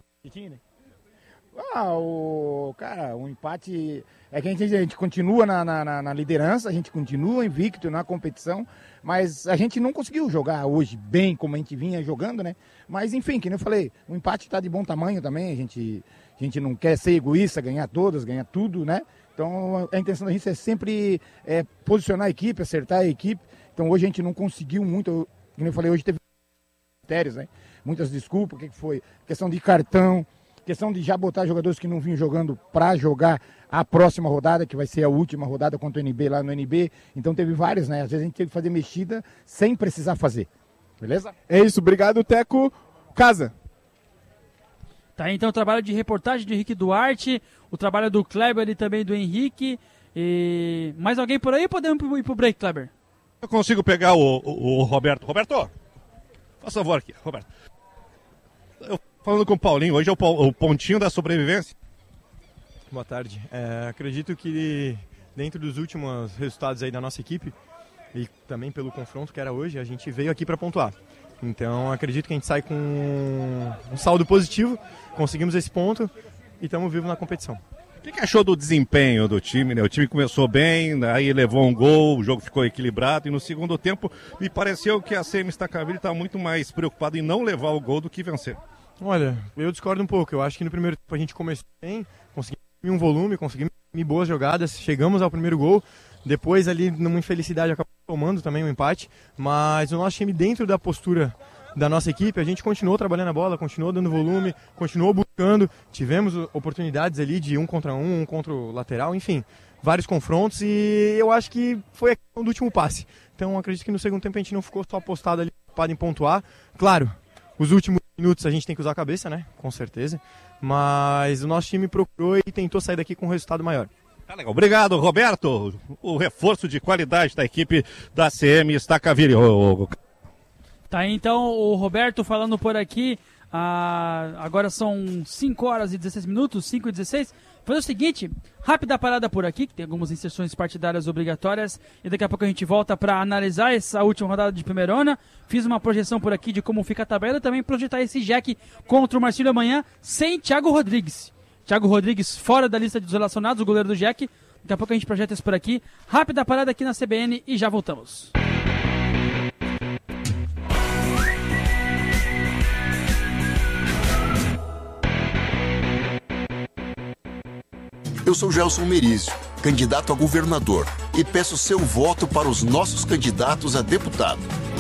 Ah, o cara, o empate é que a gente, a gente continua na, na, na liderança, a gente continua invicto na competição, mas a gente não conseguiu jogar hoje bem como a gente vinha jogando, né? Mas enfim, que nem eu falei, o empate está de bom tamanho também, a gente, a gente não quer ser egoísta, ganhar todas, ganhar tudo, né? Então a intenção da gente é sempre é, posicionar a equipe, acertar a equipe. Então hoje a gente não conseguiu muito, que nem eu falei, hoje teve critérios, né? Muitas desculpas, o que foi? Questão de cartão, questão de já botar jogadores que não vinham jogando para jogar a próxima rodada, que vai ser a última rodada contra o N B lá no N B. Então teve vários, né? Às vezes a gente teve que fazer mexida sem precisar fazer. Beleza? É isso, obrigado, Teco. Casa. Tá, então o trabalho de reportagem de Henrique Duarte, o trabalho do Kleber e também do Henrique. E... mais alguém por aí? Podemos ir pro break, Kleber? Eu consigo pegar o, o, o Roberto. Roberto, faz favor aqui, Roberto. Eu, falando com o Paulinho, hoje é o, o pontinho da sobrevivência? Boa tarde. É, acredito que dentro dos últimos resultados aí da nossa equipe, e também pelo confronto que era hoje, a gente veio aqui para pontuar. Então acredito que a gente sai com um saldo positivo, conseguimos esse ponto e estamos vivos na competição. O que, que achou do desempenho do time, né? O time começou bem, aí levou um gol, o jogo ficou equilibrado e no segundo tempo me pareceu que a C M Stacaville está muito mais preocupada em não levar o gol do que vencer. Olha, eu discordo um pouco. Eu acho que no primeiro tempo a gente começou bem, conseguimos um volume, conseguimos boas jogadas, chegamos ao primeiro gol. Depois ali, numa infelicidade, acabou tomando também um empate. Mas o nosso time, dentro da postura da nossa equipe, a gente continuou trabalhando a bola, continuou dando volume, continuou buscando. Tivemos oportunidades ali de um contra um, um contra o lateral, enfim, vários confrontos. E eu acho que foi a questão do último passe. Então acredito que no segundo tempo a gente não ficou só apostado ali, preocupado em pontuar. Claro, os últimos minutos a gente tem que usar a cabeça, né? Com certeza. Mas o nosso time procurou e tentou sair daqui com um resultado maior. Tá legal. Obrigado, Roberto. O reforço de qualidade da equipe da C M Stacaville. Tá aí então o Roberto falando por aqui. Ah, agora são cinco horas e dezesseis minutos, cinco e dezesseis. Fazer o seguinte, rápida parada por aqui, que tem algumas inserções partidárias obrigatórias, e daqui a pouco a gente volta para analisar essa última rodada de Primeirona. Fiz uma projeção por aqui de como fica a tabela e também projetar esse Jack contra o Marcílio amanhã sem Thiago Rodrigues. Thiago Rodrigues fora da lista de relacionados, o goleiro do Jack. Daqui a pouco a gente projeta isso por aqui. Rápida parada aqui na C B N e já voltamos. Eu sou Gelson Merizio, candidato a governador, e peço seu voto para os nossos candidatos a deputado.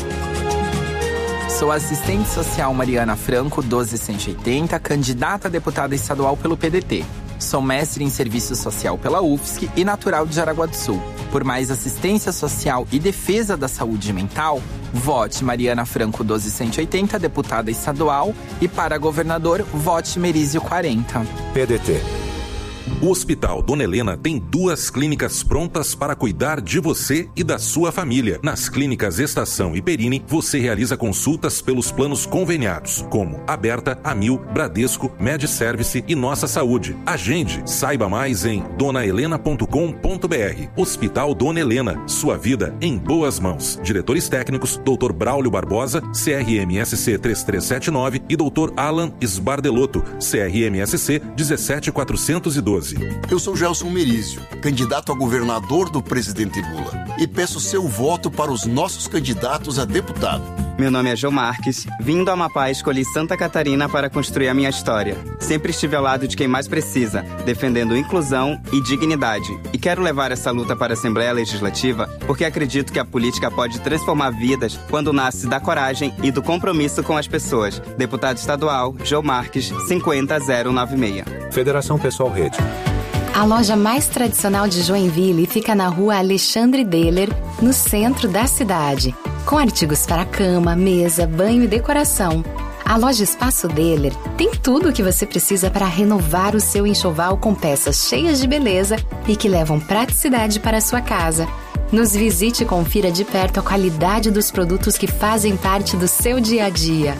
Sou assistente social Mariana Franco, doze cento e oitenta, candidata a deputada estadual pelo P D T. Sou mestre em serviço social pela U F S C e natural de Jaraguá do Sul. Por mais assistência social e defesa da saúde mental, vote Mariana Franco, doze cento e oitenta, deputada estadual, e para governador, vote Merizio quarenta. P D T. O Hospital Dona Helena tem duas clínicas prontas para cuidar de você e da sua família. Nas clínicas Estação e Perini, você realiza consultas pelos planos conveniados, como Aberta, Amil, Bradesco, MedService e Nossa Saúde. Agende, saiba mais em dona helena ponto com ponto b r. Hospital Dona Helena, sua vida em boas mãos. Diretores técnicos, doutor Braulio Barbosa, C R M S C três três sete nove e doutor Alan Sbardelotto, C R M S C um sete quatrocentos e doze. Eu sou Gelson Merizio, candidato a governador do presidente Lula, e peço seu voto para os nossos candidatos a deputado. Meu nome é João Marques. Vindo a Amapá, escolhi Santa Catarina para construir a minha história. Sempre estive ao lado de quem mais precisa, defendendo inclusão e dignidade. E quero levar essa luta para a Assembleia Legislativa porque acredito que a política pode transformar vidas quando nasce da coragem e do compromisso com as pessoas. Deputado estadual, João Marques, cinquenta zero noventa e seis. Federação Pessoal Rede. A loja mais tradicional de Joinville fica na rua Alexandre Deller, no centro da cidade. Com artigos para cama, mesa, banho e decoração. A loja Espaço Deller tem tudo o que você precisa para renovar o seu enxoval com peças cheias de beleza e que levam praticidade para a sua casa. Nos visite e confira de perto a qualidade dos produtos que fazem parte do seu dia a dia.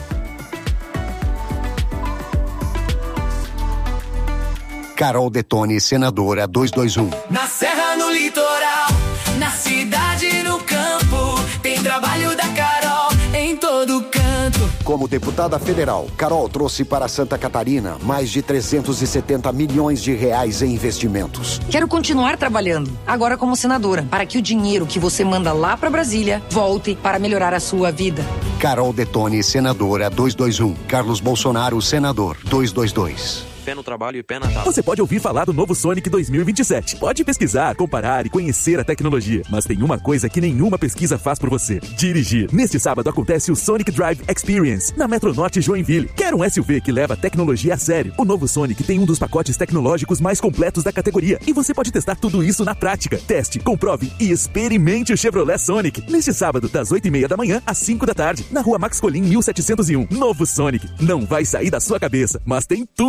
Carol Detone, senadora duzentos e vinte e um. Na serra, no litoral, na cidade, no campo, tem trabalho da Carol em todo canto. Como deputada federal, Carol trouxe para Santa Catarina mais de trezentos e setenta milhões de reais em investimentos. Quero continuar trabalhando, agora como senadora, para que o dinheiro que você manda lá para Brasília volte para melhorar a sua vida. Carol Detone, senadora duzentos e vinte e um. Carlos Bolsonaro, senador duzentos e vinte e dois. Pé no trabalho e pé na tábua. Você pode ouvir falar do novo Sonic dois mil e vinte e sete. Pode pesquisar, comparar e conhecer a tecnologia. Mas tem uma coisa que nenhuma pesquisa faz por você: dirigir. Neste sábado acontece o Sonic Drive Experience, na Metronorte Joinville. Quer um S U V que leva a tecnologia a sério? O novo Sonic tem um dos pacotes tecnológicos mais completos da categoria. E você pode testar tudo isso na prática. Teste, comprove e experimente o Chevrolet Sonic. Neste sábado, das oito e meia da manhã às cinco da tarde, na rua Max Colim mil setecentos e um. Novo Sonic. Não vai sair da sua cabeça, mas tem tudo pra entrar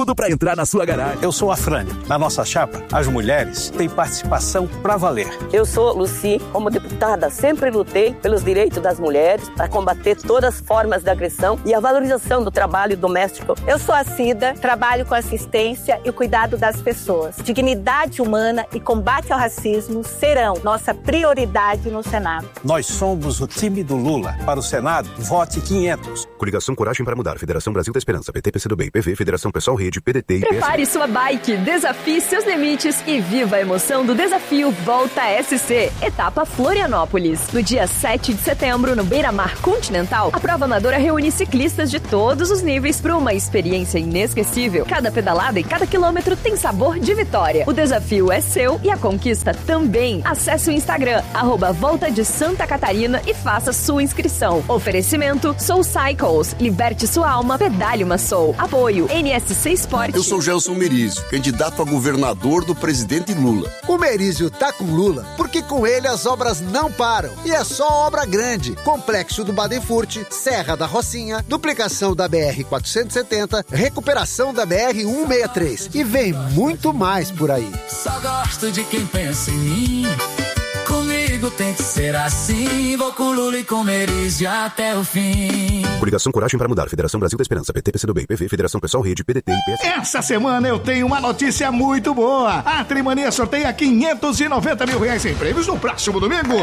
entrar na sua garagem. Eu sou a Frane. Na nossa chapa, as mulheres têm participação pra valer. Eu sou Luci. Como deputada, sempre lutei pelos direitos das mulheres, para combater todas as formas de agressão e a valorização do trabalho doméstico. Eu sou a Cida, trabalho com assistência e o cuidado das pessoas. Dignidade humana e combate ao racismo serão nossa prioridade no Senado. Nós somos o time do Lula. Para o Senado, vote quinhentos. Coligação Coragem para Mudar, Federação Brasil da Esperança, P T, P C do B, P V, Federação Pessoal Rede, P D T e P S. Prepare sua bike, desafie seus limites e viva a emoção do desafio Volta S C, etapa Florianópolis. No dia sete de setembro, no Beira-Mar Continental, a prova amadora reúne ciclistas de todos os níveis para uma experiência inesquecível. Cada pedalada e cada quilômetro tem sabor de vitória. O desafio é seu e a conquista também. Acesse o Instagram, arroba Volta de Santa Catarina e faça sua inscrição. Oferecimento Soul Cycles. Liberte sua alma, pedale uma Soul. Apoio N S C Sport. Eu sou Gelson Merizio, candidato a governador do presidente Lula. O Merizio tá com Lula porque com ele as obras não param. E é só obra grande. Complexo do Badenfurt, Serra da Rocinha, duplicação da B R quatrocentos e setenta, recuperação da B R cento e sessenta e três. E vem muito mais por aí. Só gosto de quem pensa em mim. Comigo tem que ser assim. Vou com Lula e com Merizio até o fim. Coligação Coragem para Mudar, Federação Brasil da Esperança, P T, P C do B, P V, Federação Pessoal Rede, P D T e P S. Essa semana eu tenho uma notícia muito boa. A Trimania sorteia quinhentos e noventa mil reais em prêmios no próximo domingo.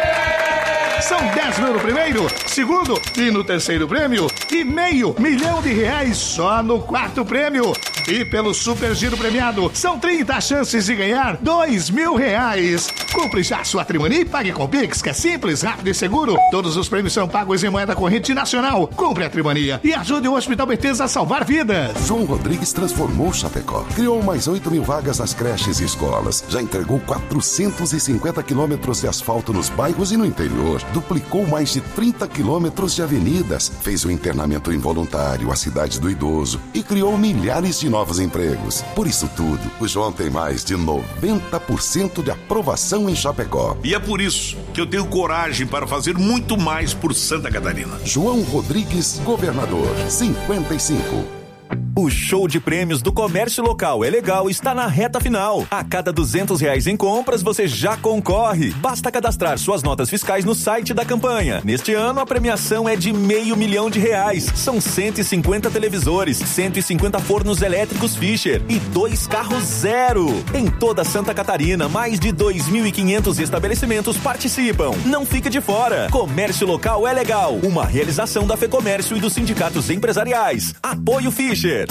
São dez mil no primeiro, segundo e no terceiro prêmio e meio milhão de reais só no quarto prêmio. E pelo Super Giro Premiado, são trinta chances de ganhar dois mil reais. Compre já sua Trimania e pague com Pix, que é simples, rápido e seguro. Todos os prêmios são pagos em moeda corrente nacional. Compre a Trimania e ajude o Hospital Bethesda a salvar vidas. João Rodrigues transformou Chapecó. Criou mais oito mil vagas nas creches e escolas. Já entregou quatrocentos e cinquenta quilômetros de asfalto nos bairros e no interior. Duplicou mais de trinta quilômetros de avenidas. Fez o internamento involuntário, a cidade do idoso e criou milhares de novos empregos. Por isso tudo, o João tem mais de noventa por cento de aprovação em Chapecó. E é por isso que eu tenho coragem para fazer muito mais por Santa Catarina. João Rodrigues, governador, cinquenta e cinco. O show de prêmios do Comércio Local é Legal está na reta final. A cada duzentos reais em compras, você já concorre. Basta cadastrar suas notas fiscais no site da campanha. Neste ano, a premiação é de meio milhão de reais. São cento e cinquenta televisores, cento e cinquenta fornos elétricos Fischer e dois carros zero. Em toda Santa Catarina, mais de dois mil e quinhentos estabelecimentos participam. Não fique de fora. Comércio Local é Legal. Uma realização da FEComércio e dos sindicatos empresariais. Apoio Fischer.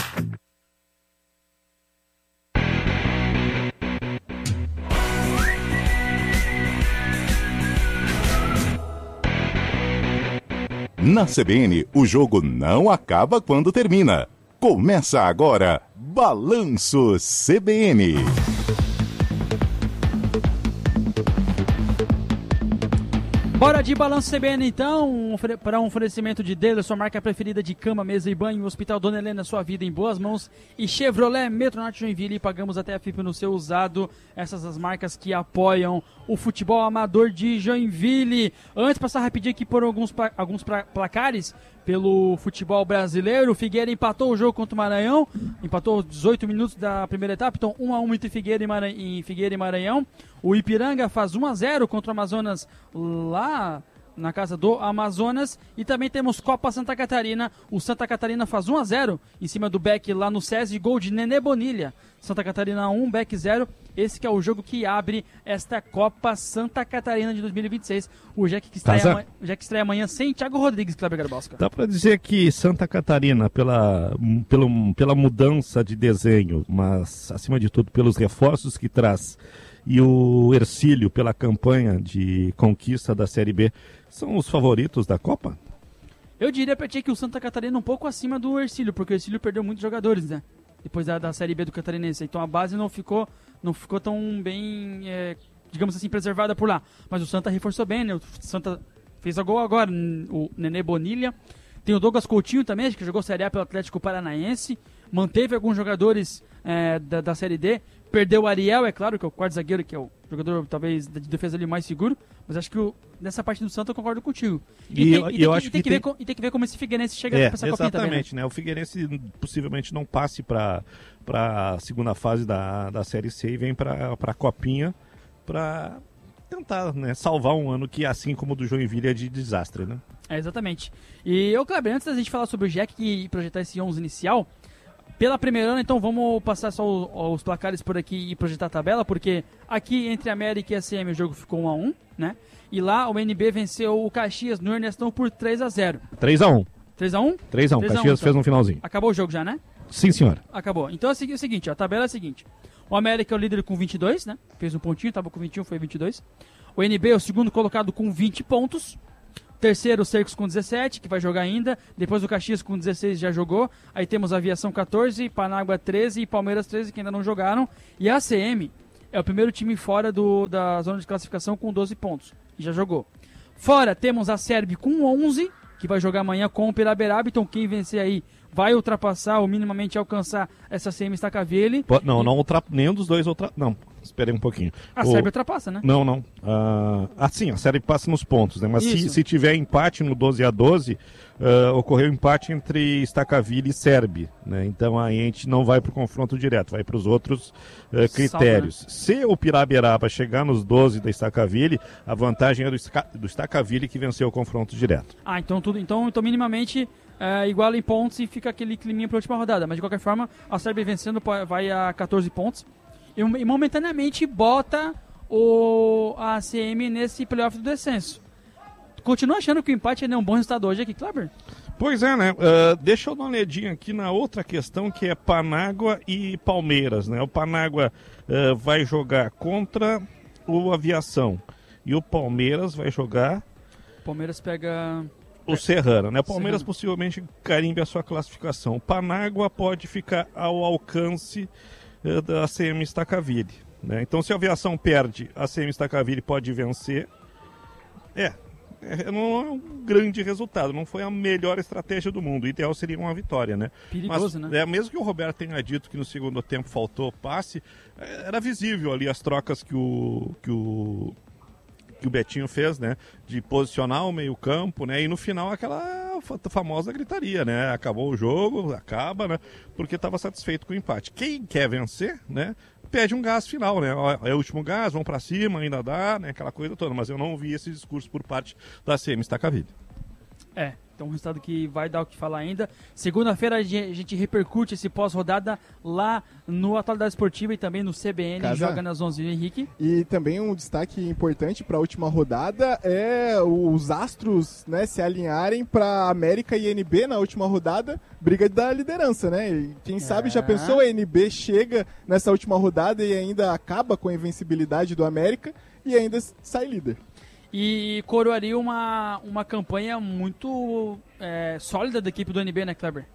Na C B N, o jogo não acaba quando termina. Começa agora, Balanço C B N. Bora de Balanço C B N então, um, para um oferecimento de Dealer, sua marca preferida de cama, mesa e banho, Hospital Dona Helena, sua vida em boas mãos, e Chevrolet Metronorte Joinville, pagamos até a F I P no seu usado, essas as marcas que apoiam o futebol amador de Joinville. Antes, passar rapidinho aqui por alguns, alguns placares pelo futebol brasileiro. O Figueira empatou o jogo contra o Maranhão, empatou dezoito minutos da primeira etapa, então um a um entre Figueira e, Maranhão, em Figueira e Maranhão. O Ipiranga faz um a zero contra o Amazonas lá na casa do Amazonas. E também temos Copa Santa Catarina. O Santa Catarina faz um a zero em cima do Beck lá no SESI, gol de Nenê Bonilha. Santa Catarina um, Beck zero. Esse que é o jogo que abre esta Copa Santa Catarina de dois mil e vinte e seis. O Jack que estreia, amanhã, Jack estreia amanhã sem Thiago Rodrigues, Kleber Garbosca. Dá para dizer que Santa Catarina, pela, pelo, pela mudança de desenho, mas acima de tudo pelos reforços que traz, e o Hercílio pela campanha de conquista da Série B, são os favoritos da Copa? Eu diria pra ti que o Santa Catarina é um pouco acima do Hercílio, porque o Hercílio perdeu muitos jogadores, né? Depois da, da Série B do Catarinense. Então a base não ficou, não ficou tão bem, é, digamos assim, preservada por lá. Mas o Santa reforçou bem, né? O Santa fez a gol agora, o Nenê Bonilha. Tem o Douglas Coutinho também, que jogou Série A pelo Atlético Paranaense. Manteve alguns jogadores é, da, da Série D, Perdeu o Ariel, é claro, que é o quarto zagueiro, que é o jogador, talvez, de defesa ali mais seguro. Mas acho que o, nessa parte do Santos eu concordo contigo. E, E tem, eu- e e tem eu que- acho e tem que que ver tem- com- e tem que ver como esse Figueirense chega É, pra essa copinha também. né? exatamente, né? O Figueirense possivelmente não passe para a segunda fase da, da Série C e vem para a Copinha para tentar, né, salvar um ano que, assim como o do Joinville, é de desastre, né? É, exatamente. E eu, Kleber, antes da gente falar sobre o Jack e projetar esse onze inicial, pela primeira ano, então vamos passar só o- os placares por aqui e projetar a tabela, porque aqui entre América e A C M o jogo ficou um a um, né? E lá o N B venceu o Caxias no Ernestão por três a zero. três a um. três a um? três a um, Caxias fez no finalzinho. Acabou o jogo já, né? Sim, senhor. Acabou. Então é o segui- o seguinte, ó, a tabela é a seguinte. O América é o líder com vinte e dois, né? Fez um pontinho, tava com vinte e um, foi vinte e dois. O N B é o segundo colocado com vinte pontos. Terceiro, o Cercos com dezessete, que vai jogar ainda. Depois o Caxias com dezesseis já jogou. Aí temos a Aviação catorze, Panágua treze e Palmeiras treze, que ainda não jogaram. E a A C M é o primeiro time fora do, da zona de classificação com doze pontos. E já jogou. Fora temos a Serb com onze, que vai jogar amanhã com o Piraberaba. Então quem vencer aí vai ultrapassar ou minimamente alcançar essa A C M Staccavelli. Po- Não, não ultra... nenhum dos dois ultra... Não, esperei um pouquinho. A O- Sérvia ultrapassa, né? Não, não. Ah, ah, sim, a Sérvia passa nos pontos, né? Mas se, Isso. se tiver empate no doze a doze, ah, ocorreu empate entre Staccavilli e Serbi, né? Então aí a gente não vai para o confronto direto, vai para os outros ah, critérios. Salva, né? Se o Piraberaba chegar nos doze da Staccavilli, a vantagem é do, Ska- do Staccavilli que venceu o confronto direto. Ah, então tudo. Então, então minimamente é, iguala em pontos e fica aquele climinha para a última rodada. Mas de qualquer forma, a Sérvia vencendo po- vai a catorze pontos. E, e momentaneamente bota o a A C M nesse playoff do descenso. Continua achando que o empate ainda é um bom resultado hoje aqui, Kleber? Pois é, né? Ah, deixa eu dar uma olhadinha aqui na outra questão, que é Panágua e Palmeiras, né? O Panágua ah, vai jogar contra o Aviação e o Palmeiras vai jogar Palmeiras pega. o Serrano, né? O Palmeiras Serrano. possivelmente carimbe a sua classificação. O Panágua pode ficar ao alcance eh, da A C M Staccavilli, né? Então, se a Aviação perde, a A C M Staccavilli pode vencer. É, é, não é um grande resultado, não foi a melhor estratégia do mundo. O ideal seria uma vitória, né? Perigoso, Mas, né? É, mesmo que o Roberto tenha dito que no segundo tempo faltou passe, é, era visível ali as trocas que o, que o, que o Betinho fez, né? De posicionar o meio-campo, né? E no final aquela fa- famosa gritaria, né? Acabou o jogo, acaba, né? Porque estava satisfeito com o empate. Quem quer vencer, né? Pede um gás final, né? Ó, é o último gás, vamos pra cima, ainda dá, né? Aquela coisa toda. Mas eu não vi esse discurso por parte da A C M Staccavilli. É, então um resultado que vai dar o que falar ainda. Segunda-feira a gen- a gente repercute esse pós-rodada lá no Atualidade Esportiva e também no C B N. Casa. Joga nas onze, Henrique. E também um destaque importante para a última rodada é os astros, né, se alinharem para América e N B na última rodada, briga da liderança, né? E quem sabe já pensou, a N B chega nessa última rodada e ainda acaba com a invencibilidade do América e ainda sai líder. E coroaria uma, uma campanha muito é, sólida da equipe do N B, né, Kleber?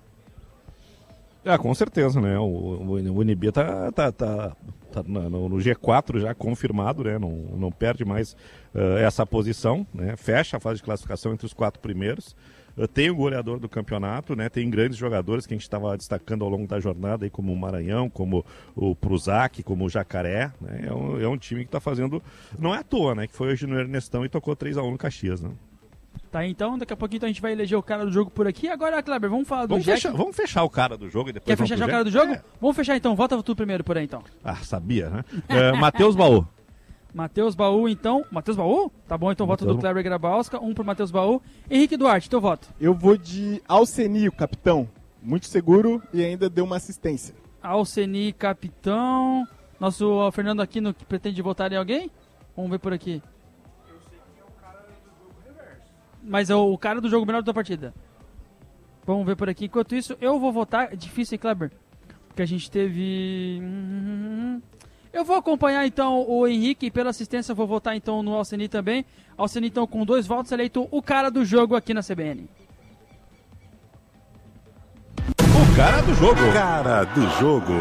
Ah, com certeza, né? O, o, o N B tá, tá, tá, tá na- no, no G quatro já confirmado, né? Não, não perde mais ah, essa posição, né? Fecha a fase de classificação entre os quatro primeiros. Ah, tem o goleador do campeonato, né? Tem grandes jogadores que a gente estava destacando ao longo da jornada, aí, como o Maranhão, como o Prusac, como o Jacaré, né? É um, é um time que está fazendo... Não é à toa, né? Que foi hoje no Ernestão e tocou três a um no Caxias, né? Tá, então, daqui a pouquinho então, a gente vai eleger o cara do jogo por aqui. Agora, Kleber, vamos falar do Vamos Jack. fechar, vamos fechar o cara do jogo e depois Quer vamos fechar já pro o cara do Jack? jogo? É. Vamos fechar então, volta tu primeiro por aí então. Ah, sabia, né? É, Matheus Baú. Matheus Baú, então. Matheus Baú? Tá bom, então voto Mateus do Kleber Grabalska, um pro Matheus Baú. Henrique Duarte, teu voto. Eu vou de Alceni, capitão. Muito seguro e ainda deu uma assistência. Alceni, capitão. Nosso ó, Fernando Aquino, que pretende votar em alguém? Vamos ver por aqui. Mas é o cara do jogo melhor da partida. Vamos ver por aqui. Enquanto isso, eu vou votar. É difícil, hein, Kleber? Porque a gente teve... Hum, Eu vou acompanhar, então, o Henrique. E pela assistência, eu vou votar, então, no Alceni também. Alceni, então, com dois votos, eleito o cara do jogo aqui na C B N. O cara do jogo. Cara do jogo.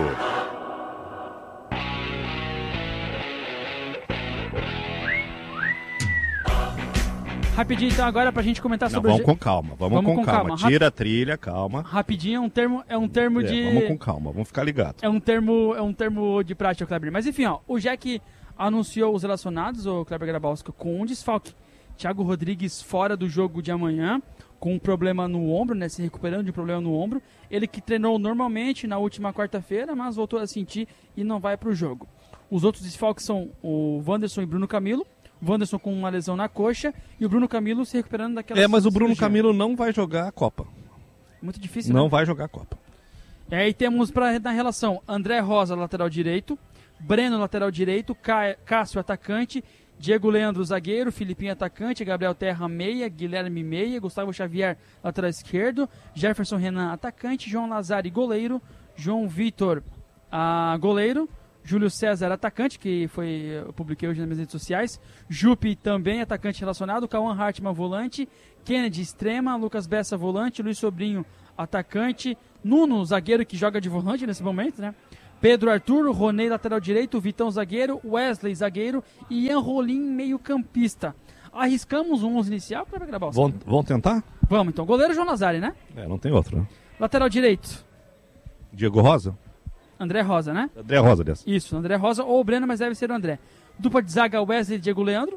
Rapidinho, então, agora pra gente comentar Não, sobre vamos o... com calma, vamos, vamos com, com calma. calma. Tira a trilha, calma. Rapidinho é um termo, é um termo é, de... Vamos com calma, vamos ficar ligados. É um termo, é um termo de prática, Kleber. Mas enfim, ó, o Jack anunciou os relacionados, o Kleber Grabowska, com um desfalque. Thiago Rodrigues fora do jogo de amanhã, com um problema no ombro, né, se recuperando de um problema no ombro. Ele que treinou normalmente na última quarta-feira, mas voltou a sentir e não vai pro jogo. Os outros desfalques são o Wanderson e Bruno Camilo. O Wanderson com uma lesão na coxa e o Bruno Camilo se recuperando daquela É, mas o Bruno cirurgia. Camilo não vai jogar a Copa. Muito difícil, Não né? vai jogar a Copa. E aí temos pra, na relação André Rosa, lateral direito, Breno, lateral direito, Cá- Cássio, atacante, Diego Leandro, zagueiro, Filipinho, atacante, Gabriel Terra, meia, Guilherme, meia, Gustavo Xavier, lateral esquerdo, Jefferson Renan, atacante, João Lazari, goleiro, João Vitor, ah, goleiro, Júlio César, atacante, que foi, eu publiquei hoje nas minhas redes sociais, Jupe também, atacante relacionado, Cauã Hartmann, volante, Kennedy, extrema, Lucas Bessa, volante, Luiz Sobrinho, atacante, Nuno, zagueiro que joga de volante nesse momento, né? Pedro Arthur, Ronei, lateral direito, Vitão, zagueiro, Wesley, zagueiro e Ian Rolim, meio campista. Arriscamos um onze inicial para gravar. Vão, vão tentar? Vamos então, goleiro João Lazari, né? É, não tem outro, né? Lateral direito, Diego Rosa? André Rosa, né? André Rosa dessa. Isso, André Rosa ou o Breno, mas deve ser o André. Dupla de zaga, Wesley e Diego Leandro.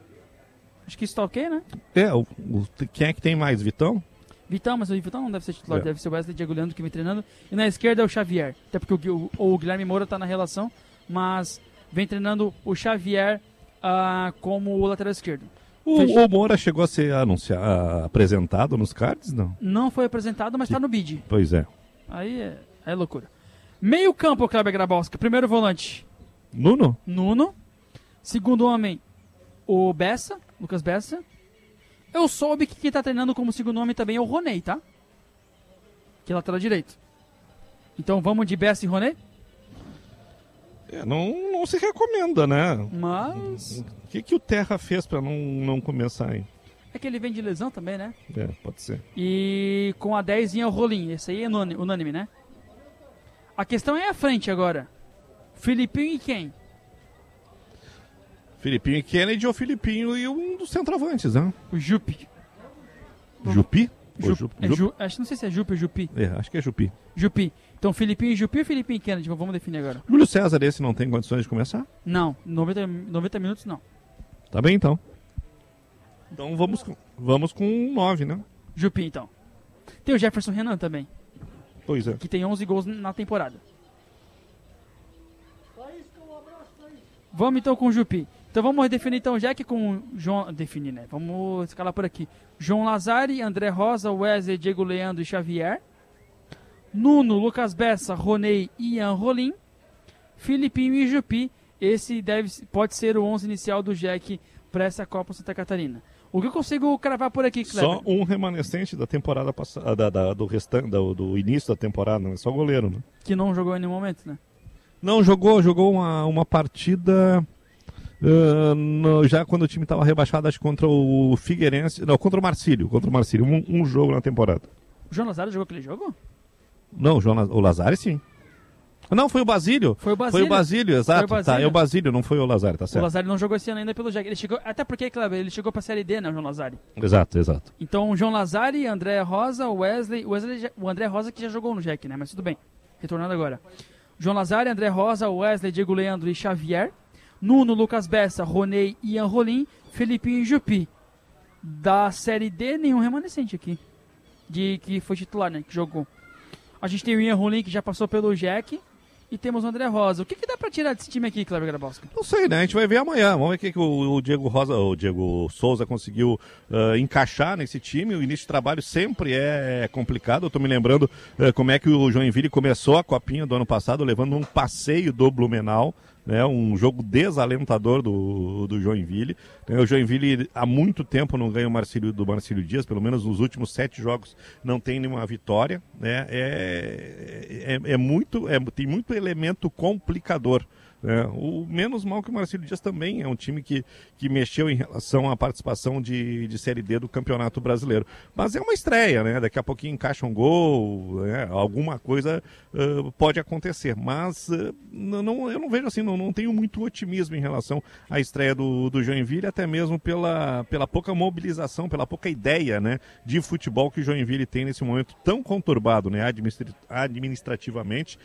Acho que isso tá ok, né? É, o, o, quem é que tem mais? Vitão? Vitão, mas o Vitão não deve ser titular, É. deve ser o Wesley e Diego Leandro que vem treinando. E na esquerda é o Xavier, até porque o, o, o Guilherme Moura tá na relação, mas vem treinando o Xavier ah, como o lateral esquerdo. O, Fecha- o Moura chegou a ser anunciado, apresentado nos cards, não? Não foi apresentado, mas tá no bid. Pois é. Aí é, é loucura. Meio campo, Kleber Grabowska. Primeiro volante, Nuno? Nuno. Segundo homem, o Bessa, Lucas Bessa. Eu soube que quem tá treinando como segundo homem também é o Ronei, tá? Que é lateral direito. Então vamos de Bessa e Ronei? É, não, não se recomenda, né? Mas... O que, que o Terra fez pra não, não começar aí? É que ele vem de lesão também, né? É, pode ser. E com a dez vinha o Rolim. Esse aí é unânime, unânime, né? A questão é a frente agora. Filipinho e quem? Filipinho e Kennedy ou Filipinho e um dos centroavantes, né? O Jupe. Jupi? Ou Ju, Jup- é Jup- Ju, acho, não sei se é Jupe ou Jupi. É, acho que é Jupi. Jupi. Então Filipinho e Jupi ou Filipinho e Kennedy? Vamos definir agora. Júlio César, esse não tem condições de começar? Não, noventa, noventa minutos não. Tá bem, então. Então vamos com, vamos com um nove, né? Jupi, então. Tem o Jefferson Renan também, Pois é. que tem onze gols na temporada. Vamos então com o Jupi. Então vamos definir então o Jack com o João... Definir, né? Vamos escalar por aqui. João Lazari, André Rosa, Wesley, Diego Leandro e Xavier. Nuno, Lucas Bessa, Ronei e Ian Rolim. Filipinho e Jupi. Esse deve, pode ser o onze inicial do Jack para essa Copa Santa Catarina. O que eu consigo cravar por aqui, Kleber? Só um remanescente da temporada passada, da, da- do restante, do, do início da temporada, não é só goleiro, né? Que não jogou em nenhum momento, né? Não, jogou, jogou uma, uma partida ah, no- já quando o time estava rebaixado, acho que contra o Figueirense, não, contra o Marcílio, contra o Marcílio, um, um jogo na temporada. O João Lazaro jogou aquele jogo? Não, o, João, Laz- o Lazari sim. Não, foi o Basílio. Foi o Basílio. Foi o Basílio, exato. Foi o Tá, é Basílio. o Basílio, não foi o Lazari, tá O certo. Lazari não jogou esse ano ainda pelo Jack. Ele chegou, até porque, Kleber, ele chegou pra Série D, né, o João Lazari? Exato, exato. Então, o João Lazari, André Rosa, Wesley... Wesley já- o André Rosa que já jogou no Jack, né? Mas tudo bem. Retornando agora. João Lazari, André Rosa, Wesley, Diego Leandro e Xavier. Nuno, Lucas Bessa, Ronei e Ian Rolim. Felipinho e Jupi. Da Série D, nenhum remanescente aqui. De, que foi titular, né? Que jogou. A gente tem o Ian Rolim, que já passou pelo Jack. E temos o André Rosa. O que, que dá pra tirar desse time aqui, Kleber Grabowska? Não sei, né? A gente vai ver amanhã. Vamos ver o que, que o, o Diego Rosa, o Diego Souza conseguiu ah, encaixar nesse time. O início de trabalho sempre é complicado. Eu tô me lembrando ah, como é que o Joinville começou a Copinha do ano passado, levando um passeio do Blumenau, né? Um jogo desalentador do, do Joinville. né? O Joinville há muito tempo não ganha o Marcílio, do Marcílio Dias, pelo menos nos últimos sete jogos não tem nenhuma vitória. Né? É, é, é muito, é, tem muito elemento complicador né? O menos mal que o Marcílio Dias também é um time que, que mexeu em relação à participação de, de Série D do Campeonato Brasileiro. Mas é uma estreia, né? Daqui a pouquinho encaixa um gol, né? Alguma coisa uh, pode acontecer. Mas uh, não, eu não vejo assim, não, não tenho muito otimismo em relação à estreia do, do Joinville, até mesmo pela, pela pouca mobilização, pela pouca ideia, né, de futebol que o Joinville tem nesse momento tão conturbado, né, administra- administrativamente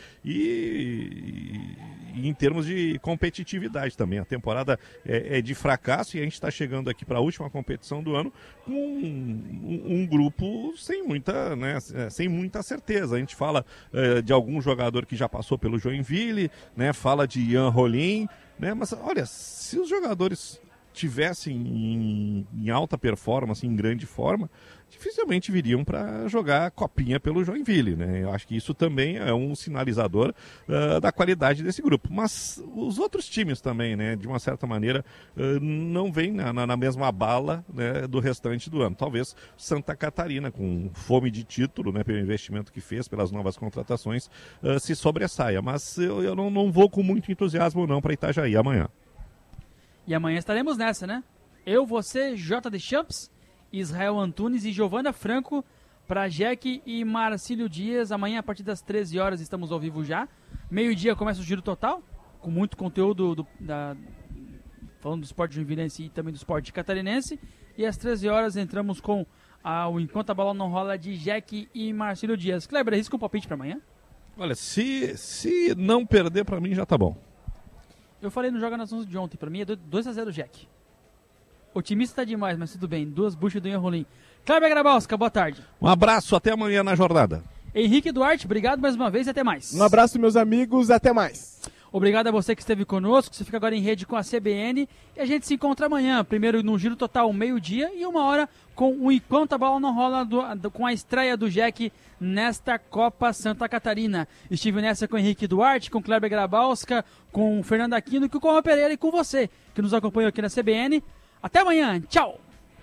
e, e em termos de competitividade também. A temporada é, é de fracasso e a gente está chegando aqui para a última competição do ano com um, um, um grupo sem muita, né, sem muita certeza. A gente fala é, de algum jogador que já passou pelo Joinville, né, fala de Ian Rolim, né, mas olha, se os jogadores tivessem em, em alta performance, em grande forma, dificilmente viriam para jogar copinha pelo Joinville, né? Eu acho que isso também é um sinalizador uh, da qualidade desse grupo. Mas os outros times também, né, de uma certa maneira, uh, não vêm na, na, na mesma bala, né, do restante do ano. Talvez Santa Catarina, com fome de título, né, pelo investimento que fez, pelas novas contratações, uh, se sobressaia. Mas eu, eu não, não vou com muito entusiasmo não para Itajaí amanhã. E amanhã estaremos nessa, né? Eu, você, J D Champs, Israel Antunes e Giovana Franco para Jack e Marcílio Dias. Amanhã, a partir das treze horas, estamos ao vivo já. Meio-dia começa o Giro Total, com muito conteúdo do, da, falando do esporte joinvilense e também do esporte catarinense. E às treze horas entramos com a, o Enquanto a Bola Não Rola de Jack e Marcílio Dias. Kleber, arrisca um palpite para amanhã? Olha, se, se não perder, para mim já tá bom. Eu falei no Joga nas onze de ontem, pra mim é dois a zero Jack. Otimista tá demais, mas tudo bem. Duas buchas do Ian Rolim. Kleber Grabowska, boa tarde. Um abraço, até amanhã na jornada. Henrique Duarte, obrigado mais uma vez e até mais. Um abraço, meus amigos, até mais. Obrigado a você que esteve conosco, você fica agora em rede com a C B N e a gente se encontra amanhã, primeiro no Giro Total, meio-dia e uma hora com o Enquanto a Bola Não Rola, do, do, com a estreia do Jack nesta Copa Santa Catarina. Estive nessa com o Henrique Duarte, com Kleber Grabowska, com o Fernando Aquino e com o Corra Pereira e com você que nos acompanhou aqui na C B N. Até amanhã, tchau!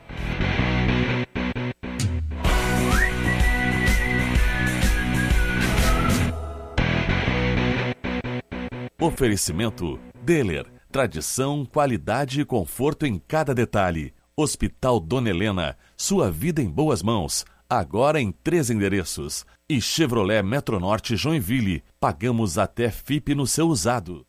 Oferecimento Deller. Tradição, qualidade e conforto em cada detalhe. Hospital Dona Helena. Sua vida em boas mãos. Agora em três endereços. E Chevrolet Metronorte Joinville. Pagamos até F I P no seu usado.